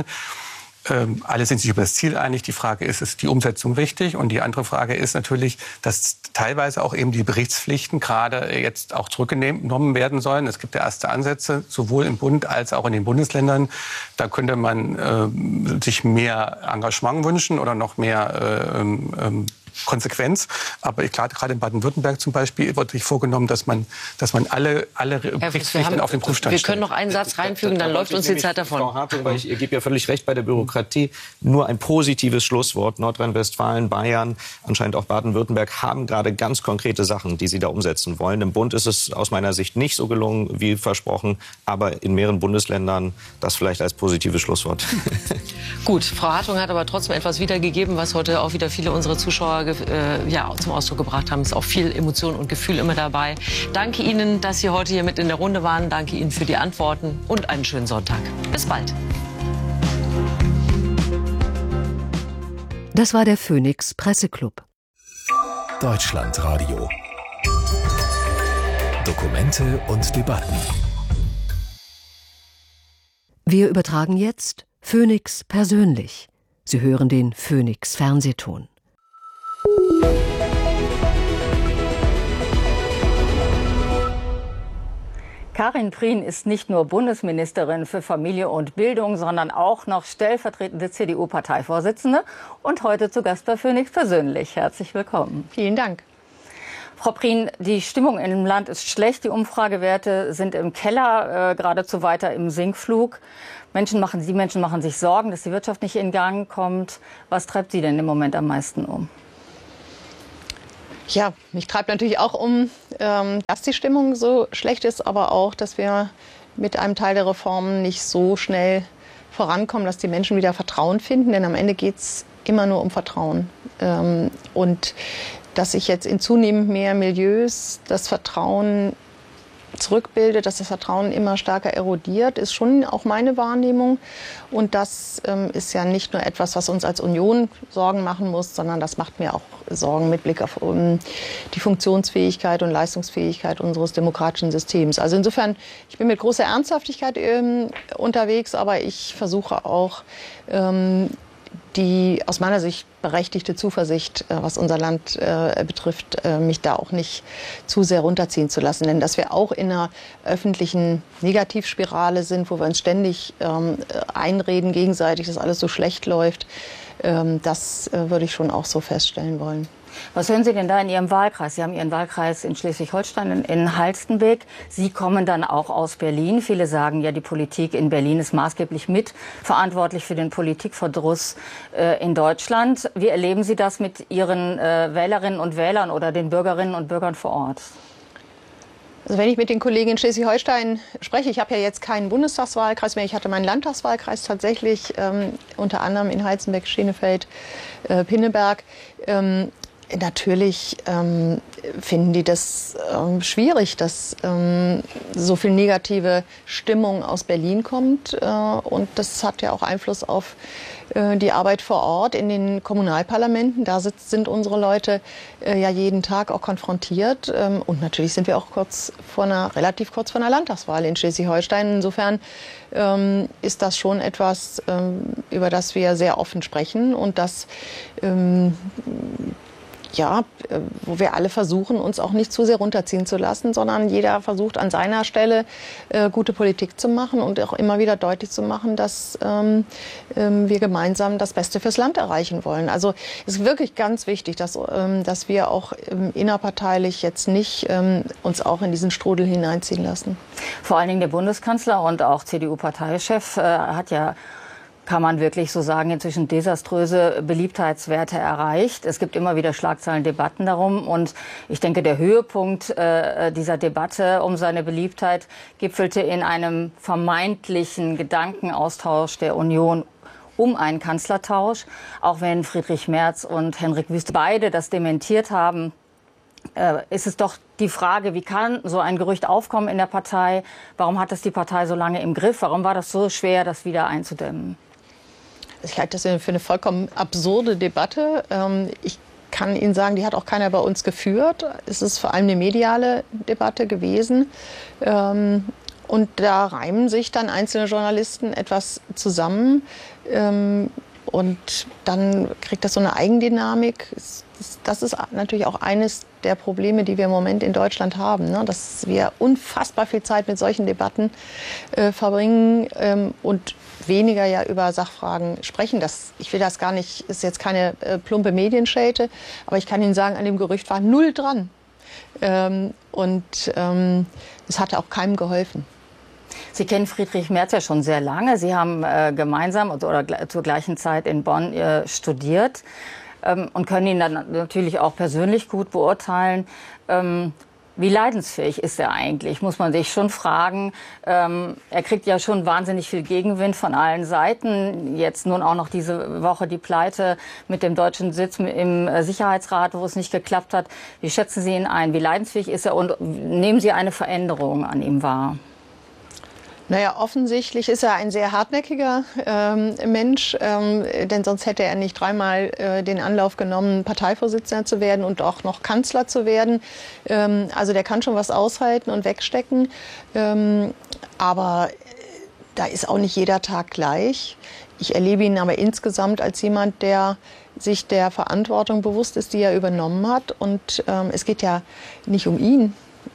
Ähm, alle sind sich über das Ziel einig. Die Frage ist, ist die Umsetzung wichtig? Und die andere Frage ist natürlich, dass teilweise auch eben die Berichtspflichten gerade jetzt auch zurückgenommen werden sollen. Es gibt ja erste Ansätze, sowohl im Bund als auch in den Bundesländern. Da könnte man äh, sich mehr Engagement wünschen oder noch mehr äh, ähm, Konsequenz. Aber ich, gerade, gerade in Baden-Württemberg zum Beispiel wird sich vorgenommen, dass man, dass man alle, alle Berichtspflichten auf den Prüfstand Wir stellt. können noch einen Satz reinfügen, dann läuft uns die Zeit davon. Frau Hartung, weil ich, ihr gebt ja völlig recht bei der Bürokratie. Nur ein positives Schlusswort. Nordrhein-Westfalen, Bayern, anscheinend auch Baden-Württemberg haben gerade ganz konkrete Sachen, die sie da umsetzen wollen. Im Bund ist es aus meiner Sicht nicht so gelungen, wie versprochen. Aber in mehreren Bundesländern das vielleicht als positives Schlusswort. Gut, Frau Hartung hat aber trotzdem etwas wiedergegeben, was heute auch wieder viele unserer Zuschauer äh, ja, zum Ausdruck gebracht haben. Es ist auch viel Emotion und Gefühl immer dabei. Danke Ihnen, dass Sie heute hier mit in der Runde waren. Danke Ihnen für die Antworten und einen schönen Sonntag. Bis bald. Das war der Phoenix Presseclub. Deutschlandradio. Dokumente und Debatten. Wir übertragen jetzt Phoenix persönlich. Sie hören den Phoenix Fernsehton. Karin Prien ist nicht nur Bundesministerin für Familie und Bildung, sondern auch noch stellvertretende C D U-Parteivorsitzende und heute zu Gast bei Phoenix persönlich. Herzlich willkommen. Vielen Dank. Frau Prien, die Stimmung im Land ist schlecht. Die Umfragewerte sind im Keller, äh, geradezu weiter im Sinkflug. Menschen machen, die Menschen machen sich Sorgen, dass die Wirtschaft nicht in Gang kommt. Was treibt Sie denn im Moment am meisten um? Ja, mich treibt natürlich auch um, ähm, dass die Stimmung so schlecht ist, aber auch, dass wir mit einem Teil der Reformen nicht so schnell vorankommen, dass die Menschen wieder Vertrauen finden. Denn am Ende geht es immer nur um Vertrauen. Ähm, und dass sich jetzt in zunehmend mehr Milieus das Vertrauen zurückbildet, dass das Vertrauen immer stärker erodiert, ist schon auch meine Wahrnehmung. Und das ähm, ist ja nicht nur etwas, was uns als Union Sorgen machen muss, sondern das macht mir auch Sorgen mit Blick auf um, die Funktionsfähigkeit und Leistungsfähigkeit unseres demokratischen Systems. Also insofern, ich bin mit großer Ernsthaftigkeit ähm, unterwegs, aber ich versuche auch, ähm, die aus meiner Sicht berechtigte Zuversicht, was unser Land äh, betrifft, äh, mich da auch nicht zu sehr runterziehen zu lassen. Denn dass wir auch in einer öffentlichen Negativspirale sind, wo wir uns ständig ähm, einreden gegenseitig, dass alles so schlecht läuft, ähm, das äh, würde ich schon auch so feststellen wollen. Was hören Sie denn da in Ihrem Wahlkreis? Sie haben Ihren Wahlkreis in Schleswig-Holstein, in, in Halstenbek. Sie kommen dann auch aus Berlin. Viele sagen ja, die Politik in Berlin ist maßgeblich mit verantwortlich für den Politikverdruss äh, in Deutschland. Wie erleben Sie das mit Ihren äh, Wählerinnen und Wählern oder den Bürgerinnen und Bürgern vor Ort? Also wenn ich mit den Kollegen in Schleswig-Holstein spreche, ich habe ja jetzt keinen Bundestagswahlkreis mehr, ich hatte meinen Landtagswahlkreis tatsächlich, ähm, unter anderem in Halstenbek, Schenefeld, äh, Pinneberg. Ähm, Natürlich ähm, finden die das ähm, schwierig, dass ähm, so viel negative Stimmung aus Berlin kommt. Äh, und das hat ja auch Einfluss auf äh, die Arbeit vor Ort in den Kommunalparlamenten. Da sitzt, sind unsere Leute äh, ja jeden Tag auch konfrontiert. Ähm, und natürlich sind wir auch kurz vor einer, relativ kurz vor einer Landtagswahl in Schleswig-Holstein. Insofern ähm, ist das schon etwas, ähm, über das wir sehr offen sprechen und das ähm, ja, wo wir alle versuchen, uns auch nicht zu sehr runterziehen zu lassen, sondern jeder versucht an seiner Stelle äh, gute Politik zu machen und auch immer wieder deutlich zu machen, dass ähm, ähm, wir gemeinsam das Beste fürs Land erreichen wollen. Also es ist wirklich ganz wichtig, dass, ähm, dass wir auch ähm, innerparteilich jetzt nicht ähm, uns auch in diesen Strudel hineinziehen lassen. Vor allen Dingen der Bundeskanzler und auch C D U-Parteichef äh, hat ja, kann man wirklich so sagen, inzwischen desaströse Beliebtheitswerte erreicht. Es gibt immer wieder Schlagzeilen, Debatten darum. Und ich denke, der Höhepunkt äh, dieser Debatte um seine Beliebtheit gipfelte in einem vermeintlichen Gedankenaustausch der Union um einen Kanzlertausch. Auch wenn Friedrich Merz und Henrik Wüst beide das dementiert haben, äh, ist es doch die Frage, wie kann so ein Gerücht aufkommen in der Partei? Warum hat es die Partei so lange im Griff? Warum war das so schwer, das wieder einzudämmen? Ich halte das für eine vollkommen absurde Debatte. Ich kann Ihnen sagen, die hat auch keiner bei uns geführt. Es ist vor allem eine mediale Debatte gewesen. Und da reimen sich dann einzelne Journalisten etwas zusammen. Und dann kriegt das so eine Eigendynamik. Das ist natürlich auch eines der Probleme, die wir im Moment in Deutschland haben, ne? Dass wir unfassbar viel Zeit mit solchen Debatten äh, verbringen ähm, und weniger ja über Sachfragen sprechen. Das, ich will das gar nicht, ist jetzt keine äh, plumpe Medienschelte, aber ich kann Ihnen sagen, an dem Gerücht war null dran. Ähm, und ähm, es hat auch keinem geholfen. Sie kennen Friedrich Merz ja schon sehr lange. Sie haben äh, gemeinsam oder, oder zur gleichen Zeit in Bonn äh, studiert ähm, und können ihn dann natürlich auch persönlich gut beurteilen. Ähm, Wie leidensfähig ist er eigentlich, muss man sich schon fragen. Ähm, er kriegt ja schon wahnsinnig viel Gegenwind von allen Seiten. Jetzt nun auch noch diese Woche die Pleite mit dem deutschen Sitz im Sicherheitsrat, wo es nicht geklappt hat. Wie schätzen Sie ihn ein? Wie leidensfähig ist er und nehmen Sie eine Veränderung an ihm wahr? Naja, offensichtlich ist er ein sehr hartnäckiger ähm, Mensch, ähm, denn sonst hätte er nicht dreimal äh, den Anlauf genommen, Parteivorsitzender zu werden und auch noch Kanzler zu werden. Ähm, also der kann schon was aushalten und wegstecken, ähm, aber da ist auch nicht jeder Tag gleich. Ich erlebe ihn aber insgesamt als jemand, der sich der Verantwortung bewusst ist, die er übernommen hat. Und ähm, es geht ja nicht um ihn.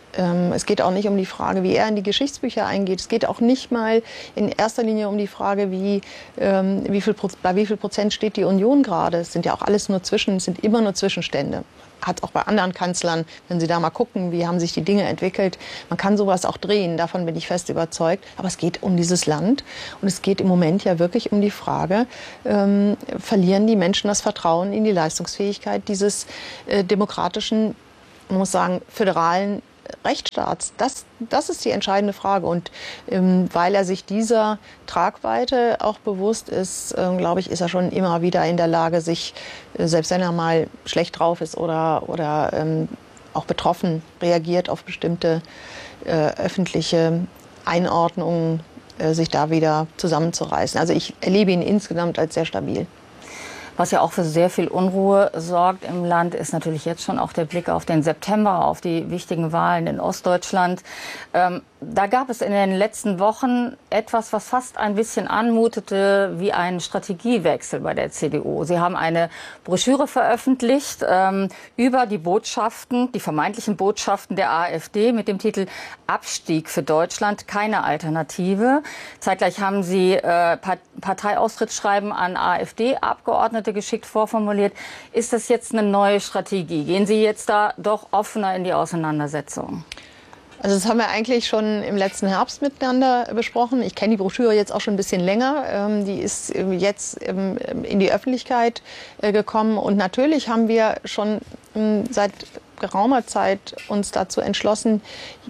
Es geht auch nicht um die Frage, wie er in die Geschichtsbücher eingeht. Es geht auch nicht mal in erster Linie um die Frage, wie, ähm, wie viel, bei wie viel Prozent steht die Union gerade. Es sind ja auch alles nur Zwischen, es sind immer nur Zwischenstände. Hat auch bei anderen Kanzlern, wenn Sie da mal gucken, wie haben sich die Dinge entwickelt. Man kann sowas auch drehen, davon bin ich fest überzeugt. Aber es geht um dieses Land und es geht im Moment ja wirklich um die Frage, ähm, verlieren die Menschen das Vertrauen in die Leistungsfähigkeit dieses äh, demokratischen, man muss sagen, föderalen Rechtsstaats. Das, das ist die entscheidende Frage. Und ähm, weil er sich dieser Tragweite auch bewusst ist, ähm, glaube ich, ist er schon immer wieder in der Lage, sich, äh, selbst wenn er mal schlecht drauf ist oder, oder ähm, auch betroffen reagiert auf bestimmte äh, öffentliche Einordnungen, äh, sich da wieder zusammenzureißen. Also ich erlebe ihn insgesamt als sehr stabil. Was ja auch für sehr viel Unruhe sorgt im Land, ist natürlich jetzt schon auch der Blick auf den September, auf die wichtigen Wahlen in Ostdeutschland. Ähm, da gab es in den letzten Wochen etwas, was fast ein bisschen anmutete wie ein Strategiewechsel bei der C D U. Sie haben eine Broschüre veröffentlicht ähm, über die Botschaften, die vermeintlichen Botschaften der AfD mit dem Titel Abstieg für Deutschland, keine Alternative. Zeitgleich haben Sie äh, Parteiaustrittsschreiben an AfD-Abgeordnete geschickt vorformuliert. Ist das jetzt eine neue Strategie? Gehen Sie jetzt da doch offener in die Auseinandersetzung? Also das haben wir eigentlich schon im letzten Herbst miteinander besprochen. Ich kenne die Broschüre jetzt auch schon ein bisschen länger. Ähm, die ist jetzt ähm, in die Öffentlichkeit äh, gekommen. Und natürlich haben wir schon ähm, seit geraumer Zeit uns dazu entschlossen,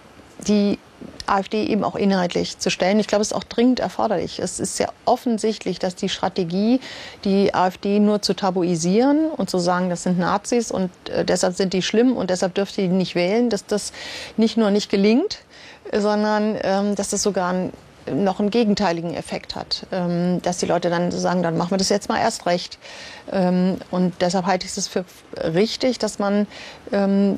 die AfD eben auch inhaltlich zu stellen. Ich glaube, es ist auch dringend erforderlich. Es ist ja offensichtlich, dass die Strategie, die AfD nur zu tabuisieren und zu sagen, das sind Nazis und äh, deshalb sind die schlimm und deshalb dürft ihr die nicht wählen, dass das nicht nur nicht gelingt, sondern ähm, dass das sogar ein, noch einen gegenteiligen Effekt hat. Ähm, dass die Leute dann sagen, dann machen wir das jetzt mal erst recht. Ähm, und deshalb halte ich es für richtig, dass man ähm,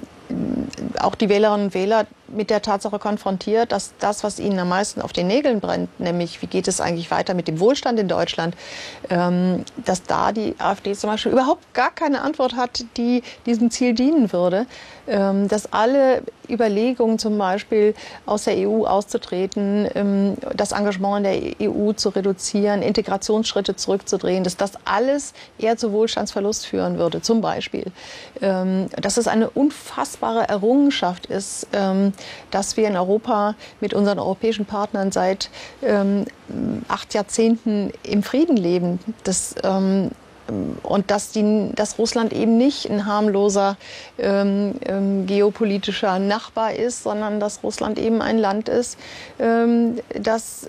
auch die Wählerinnen und Wähler mit der Tatsache konfrontiert, dass das, was ihnen am meisten auf den Nägeln brennt, nämlich wie geht es eigentlich weiter mit dem Wohlstand in Deutschland, ähm, dass da die AfD zum Beispiel überhaupt gar keine Antwort hat, die diesem Ziel dienen würde. Ähm, dass alle Überlegungen zum Beispiel aus der E U auszutreten, ähm, das Engagement in der E U zu reduzieren, Integrationsschritte zurückzudrehen, dass das alles eher zu Wohlstandsverlust führen würde, zum Beispiel. Ähm, dass es eine unfassbare Errungenschaft ist, ähm, dass wir in Europa mit unseren europäischen Partnern seit ähm, acht Jahrzehnten im Frieden leben. Das, ähm, und dass, die, dass Russland eben nicht ein harmloser ähm, ähm, geopolitischer Nachbar ist, sondern dass Russland eben ein Land ist, ähm, das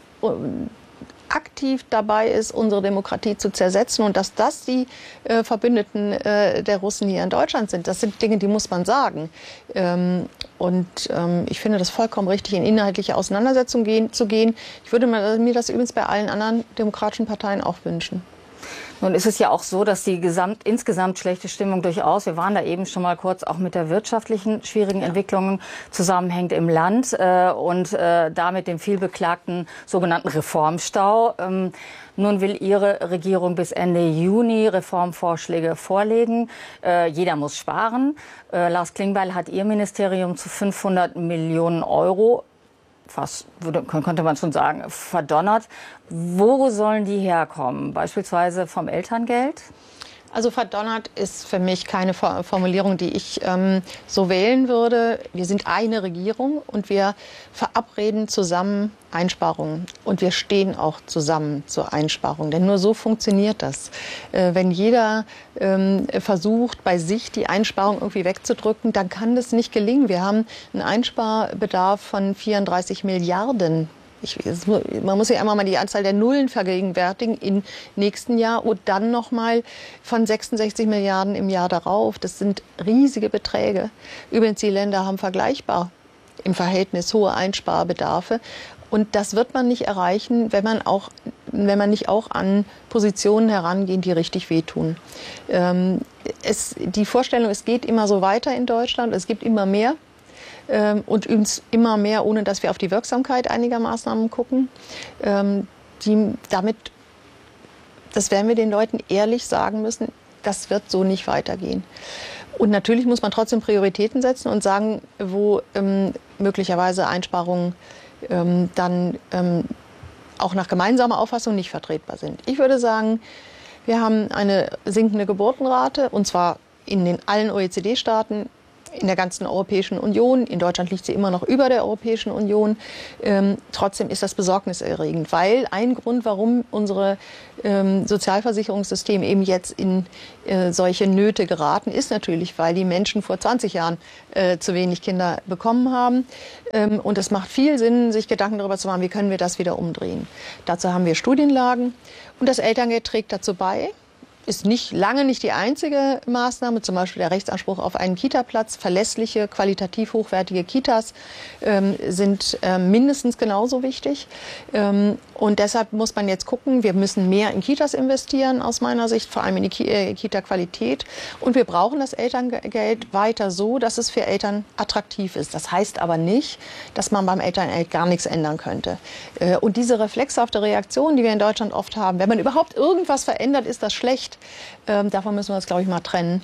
aktiv dabei ist, unsere Demokratie zu zersetzen und dass das die äh, Verbündeten äh, der Russen hier in Deutschland sind. Das sind Dinge, die muss man sagen. Ähm, und ähm, ich finde das vollkommen richtig, in inhaltliche Auseinandersetzung gehen, zu gehen. Ich würde mir das übrigens bei allen anderen demokratischen Parteien auch wünschen. Nun ist es ja auch so, dass die gesamt, insgesamt schlechte Stimmung durchaus, wir waren da eben schon mal kurz, auch mit der wirtschaftlichen schwierigen Entwicklung zusammenhängt im Land äh, und äh, damit dem vielbeklagten sogenannten Reformstau. Ähm, nun will Ihre Regierung bis Ende Juni Reformvorschläge vorlegen. Äh, jeder muss sparen. Äh, Lars Klingbeil hat Ihr Ministerium zu fünfhundert Millionen Euro fast, könnte man schon sagen, verdonnert. Wo sollen die herkommen? Beispielsweise vom Elterngeld? Also verdonnert ist für mich keine Formulierung, die ich ähm, so wählen würde. Wir sind eine Regierung und wir verabreden zusammen Einsparungen. Und wir stehen auch zusammen zur Einsparung. Denn nur so funktioniert das. Äh, wenn jeder ähm, versucht, bei sich die Einsparung irgendwie wegzudrücken, dann kann das nicht gelingen. Wir haben einen Einsparbedarf von vierunddreißig Milliarden. Ich, man muss sich einmal mal die Anzahl der Nullen vergegenwärtigen im nächsten Jahr und dann noch mal von sechsundsechzig Milliarden im Jahr darauf. Das sind riesige Beträge. Übrigens, die Länder haben vergleichbar im Verhältnis hohe Einsparbedarfe. Und das wird man nicht erreichen, wenn man, auch, wenn man nicht auch an Positionen herangeht, die richtig wehtun. Ähm, es, die Vorstellung, es geht immer so weiter in Deutschland, es gibt immer mehr. Und übrigens immer mehr, ohne dass wir auf die Wirksamkeit einiger Maßnahmen gucken. Ähm, die, damit, das werden wir den Leuten ehrlich sagen müssen, das wird so nicht weitergehen. Und natürlich muss man trotzdem Prioritäten setzen und sagen, wo ähm, möglicherweise Einsparungen ähm, dann ähm, auch nach gemeinsamer Auffassung nicht vertretbar sind. Ich würde sagen, wir haben eine sinkende Geburtenrate, und zwar in den allen O E C D-Staaten, in der ganzen Europäischen Union. In Deutschland liegt sie immer noch über der Europäischen Union. Ähm, trotzdem ist das besorgniserregend, weil ein Grund, warum unsere ähm, Sozialversicherungssysteme eben jetzt in äh, solche Nöte geraten, ist natürlich, weil die Menschen vor zwanzig Jahren äh, zu wenig Kinder bekommen haben. Ähm, und es macht viel Sinn, sich Gedanken darüber zu machen, wie können wir das wieder umdrehen. Dazu haben wir Studienlagen und das Elterngeld trägt dazu bei. Ist nicht, lange nicht die einzige Maßnahme, zum Beispiel der Rechtsanspruch auf einen Kitaplatz. Verlässliche, qualitativ hochwertige Kitas ähm, sind äh, mindestens genauso wichtig. Ähm, und deshalb muss man jetzt gucken, wir müssen mehr in Kitas investieren, aus meiner Sicht, vor allem in die Ki äh, Kita-Qualität. Und wir brauchen das Elterngeld weiter so, dass es für Eltern attraktiv ist. Das heißt aber nicht, dass man beim Elterngeld gar nichts ändern könnte. Äh, und diese reflexhafte Reaktion, die wir in Deutschland oft haben, wenn man überhaupt irgendwas verändert, ist das schlecht. Ähm, davon müssen wir uns, glaube ich, mal trennen.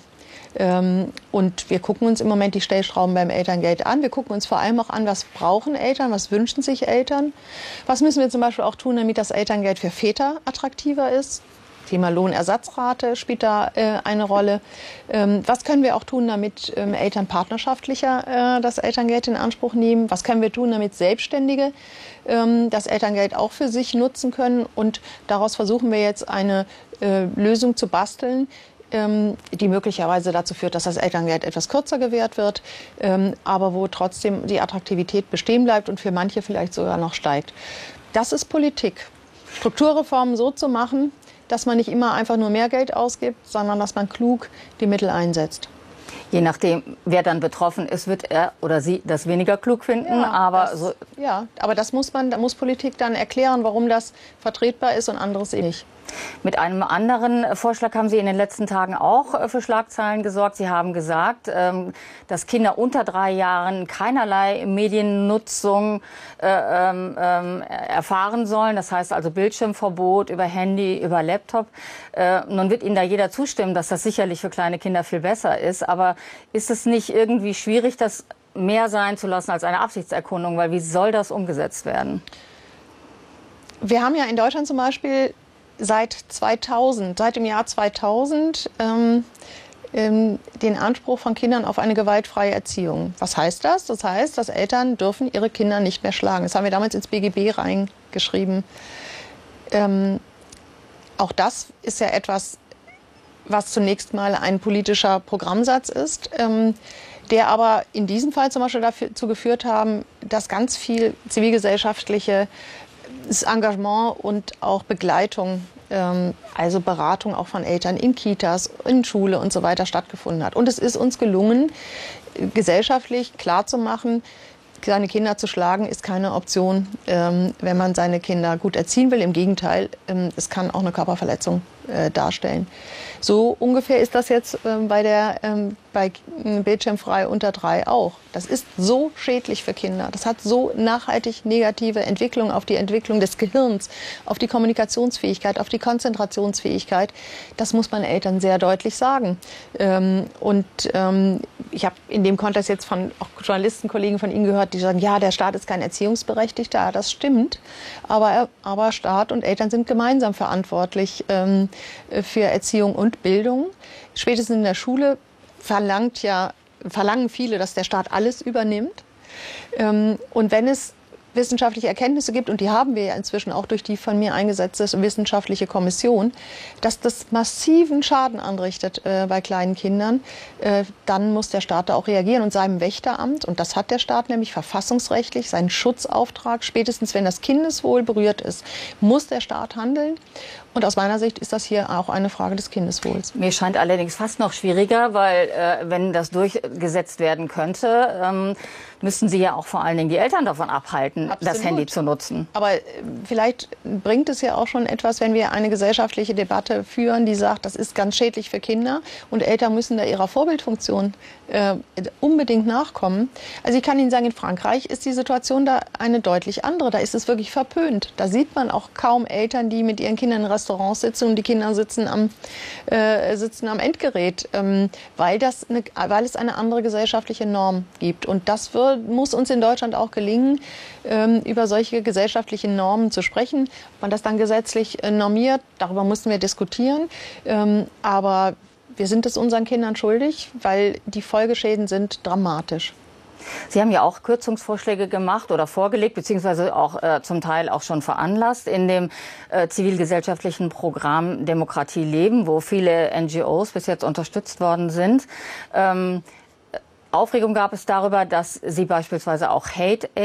Ähm, und wir gucken uns im Moment die Stellschrauben beim Elterngeld an. Wir gucken uns vor allem auch an, was brauchen Eltern, was wünschen sich Eltern. Was müssen wir zum Beispiel auch tun, damit das Elterngeld für Väter attraktiver ist. Thema Lohnersatzrate spielt da äh, eine Rolle. Ähm, was können wir auch tun, damit ähm, Eltern partnerschaftlicher äh, das Elterngeld in Anspruch nehmen? Was können wir tun, damit Selbstständige ähm, das Elterngeld auch für sich nutzen können? Und daraus versuchen wir jetzt eine äh, Lösung zu basteln, ähm, die möglicherweise dazu führt, dass das Elterngeld etwas kürzer gewährt wird, ähm, aber wo trotzdem die Attraktivität bestehen bleibt und für manche vielleicht sogar noch steigt. Das ist Politik. Strukturreformen so zu machen, dass man nicht immer einfach nur mehr Geld ausgibt, sondern dass man klug die Mittel einsetzt. Je nachdem, wer dann betroffen ist, wird er oder sie das weniger klug finden. Ja, aber, das, so ja, aber das muss man, da muss Politik dann erklären, warum das vertretbar ist und anderes eben nicht. Mit einem anderen Vorschlag haben Sie in den letzten Tagen auch für Schlagzeilen gesorgt. Sie haben gesagt, dass Kinder unter drei Jahren keinerlei Mediennutzung erfahren sollen. Das heißt also Bildschirmverbot über Handy, über Laptop. Nun wird Ihnen da jeder zustimmen, dass das sicherlich für kleine Kinder viel besser ist. Aber ist es nicht irgendwie schwierig, das mehr sein zu lassen als eine Absichtserkundung? Weil wie soll das umgesetzt werden? Wir haben ja in Deutschland zum Beispiel seit zweitausend, seit dem Jahr zweitausend ähm, ähm, den Anspruch von Kindern auf eine gewaltfreie Erziehung. Was heißt das? Das heißt, dass Eltern dürfen ihre Kinder nicht mehr schlagen. Das haben wir damals ins B G B reingeschrieben. Ähm, auch das ist ja etwas, was zunächst mal ein politischer Programmsatz ist, ähm, der aber in diesem Fall zum Beispiel dazu geführt haben, dass ganz viel zivilgesellschaftliche das Engagement und auch Begleitung, ähm, also Beratung auch von Eltern in Kitas, in Schule und so weiter stattgefunden hat. Und es ist uns gelungen, gesellschaftlich klarzumachen, seine Kinder zu schlagen ist keine Option, ähm, wenn man seine Kinder gut erziehen will. Im Gegenteil, ähm, es kann auch eine Körperverletzung äh, darstellen. So ungefähr ist das jetzt ähm, bei der ähm, bei Bildschirmfrei unter drei auch. Das ist so schädlich für Kinder. Das hat so nachhaltig negative Entwicklungen auf die Entwicklung des Gehirns, auf die Kommunikationsfähigkeit, auf die Konzentrationsfähigkeit. Das muss man Eltern sehr deutlich sagen. Ähm, und ähm, ich habe in dem Kontext jetzt von auch Journalistenkollegen von Ihnen gehört, die sagen, ja, der Staat ist kein Erziehungsberechtigter. Das stimmt. Aber, aber Staat und Eltern sind gemeinsam verantwortlich, ähm, für Erziehung und Bildung. Spätestens in der Schule verlangt ja, verlangen viele, dass der Staat alles übernimmt. Und wenn es wissenschaftliche Erkenntnisse gibt, und die haben wir ja inzwischen auch durch die von mir eingesetzte wissenschaftliche Kommission, dass das massiven Schaden anrichtet äh, bei kleinen Kindern, äh, dann muss der Staat da auch reagieren und seinem Wächteramt, und das hat der Staat nämlich verfassungsrechtlich, seinen Schutzauftrag, spätestens wenn das Kindeswohl berührt ist, muss der Staat handeln. Und aus meiner Sicht ist das hier auch eine Frage des Kindeswohls. Mir scheint allerdings fast noch schwieriger, weil äh, wenn das durchgesetzt werden könnte, ähm, müssten Sie ja auch vor allen Dingen die Eltern davon abhalten, Absolut. das Handy zu nutzen. Aber äh, vielleicht bringt es ja auch schon etwas, wenn wir eine gesellschaftliche Debatte führen, die sagt, das ist ganz schädlich für Kinder und Eltern müssen da ihrer Vorbildfunktion äh, unbedingt nachkommen. Also ich kann Ihnen sagen, in Frankreich ist die Situation da eine deutlich andere. Da ist es wirklich verpönt. Da sieht man auch kaum Eltern, die mit ihren Kindern in Restaurants sitzen und die Kinder sitzen am, äh, sitzen am Endgerät, ähm, weil, das eine, weil es eine andere gesellschaftliche Norm gibt. Und das wird, muss uns in Deutschland auch gelingen, ähm, über solche gesellschaftlichen Normen zu sprechen. Ob man das dann gesetzlich äh, normiert, darüber mussten wir diskutieren. Ähm, aber wir sind es unseren Kindern schuldig, weil die Folgeschäden sind dramatisch. Sie haben ja auch Kürzungsvorschläge gemacht oder vorgelegt, beziehungsweise auch äh, zum Teil auch schon veranlasst in dem äh, zivilgesellschaftlichen Programm Demokratie leben, wo viele N G Os bis jetzt unterstützt worden sind. Ähm, Aufregung gab es darüber, dass Sie beispielsweise auch Hate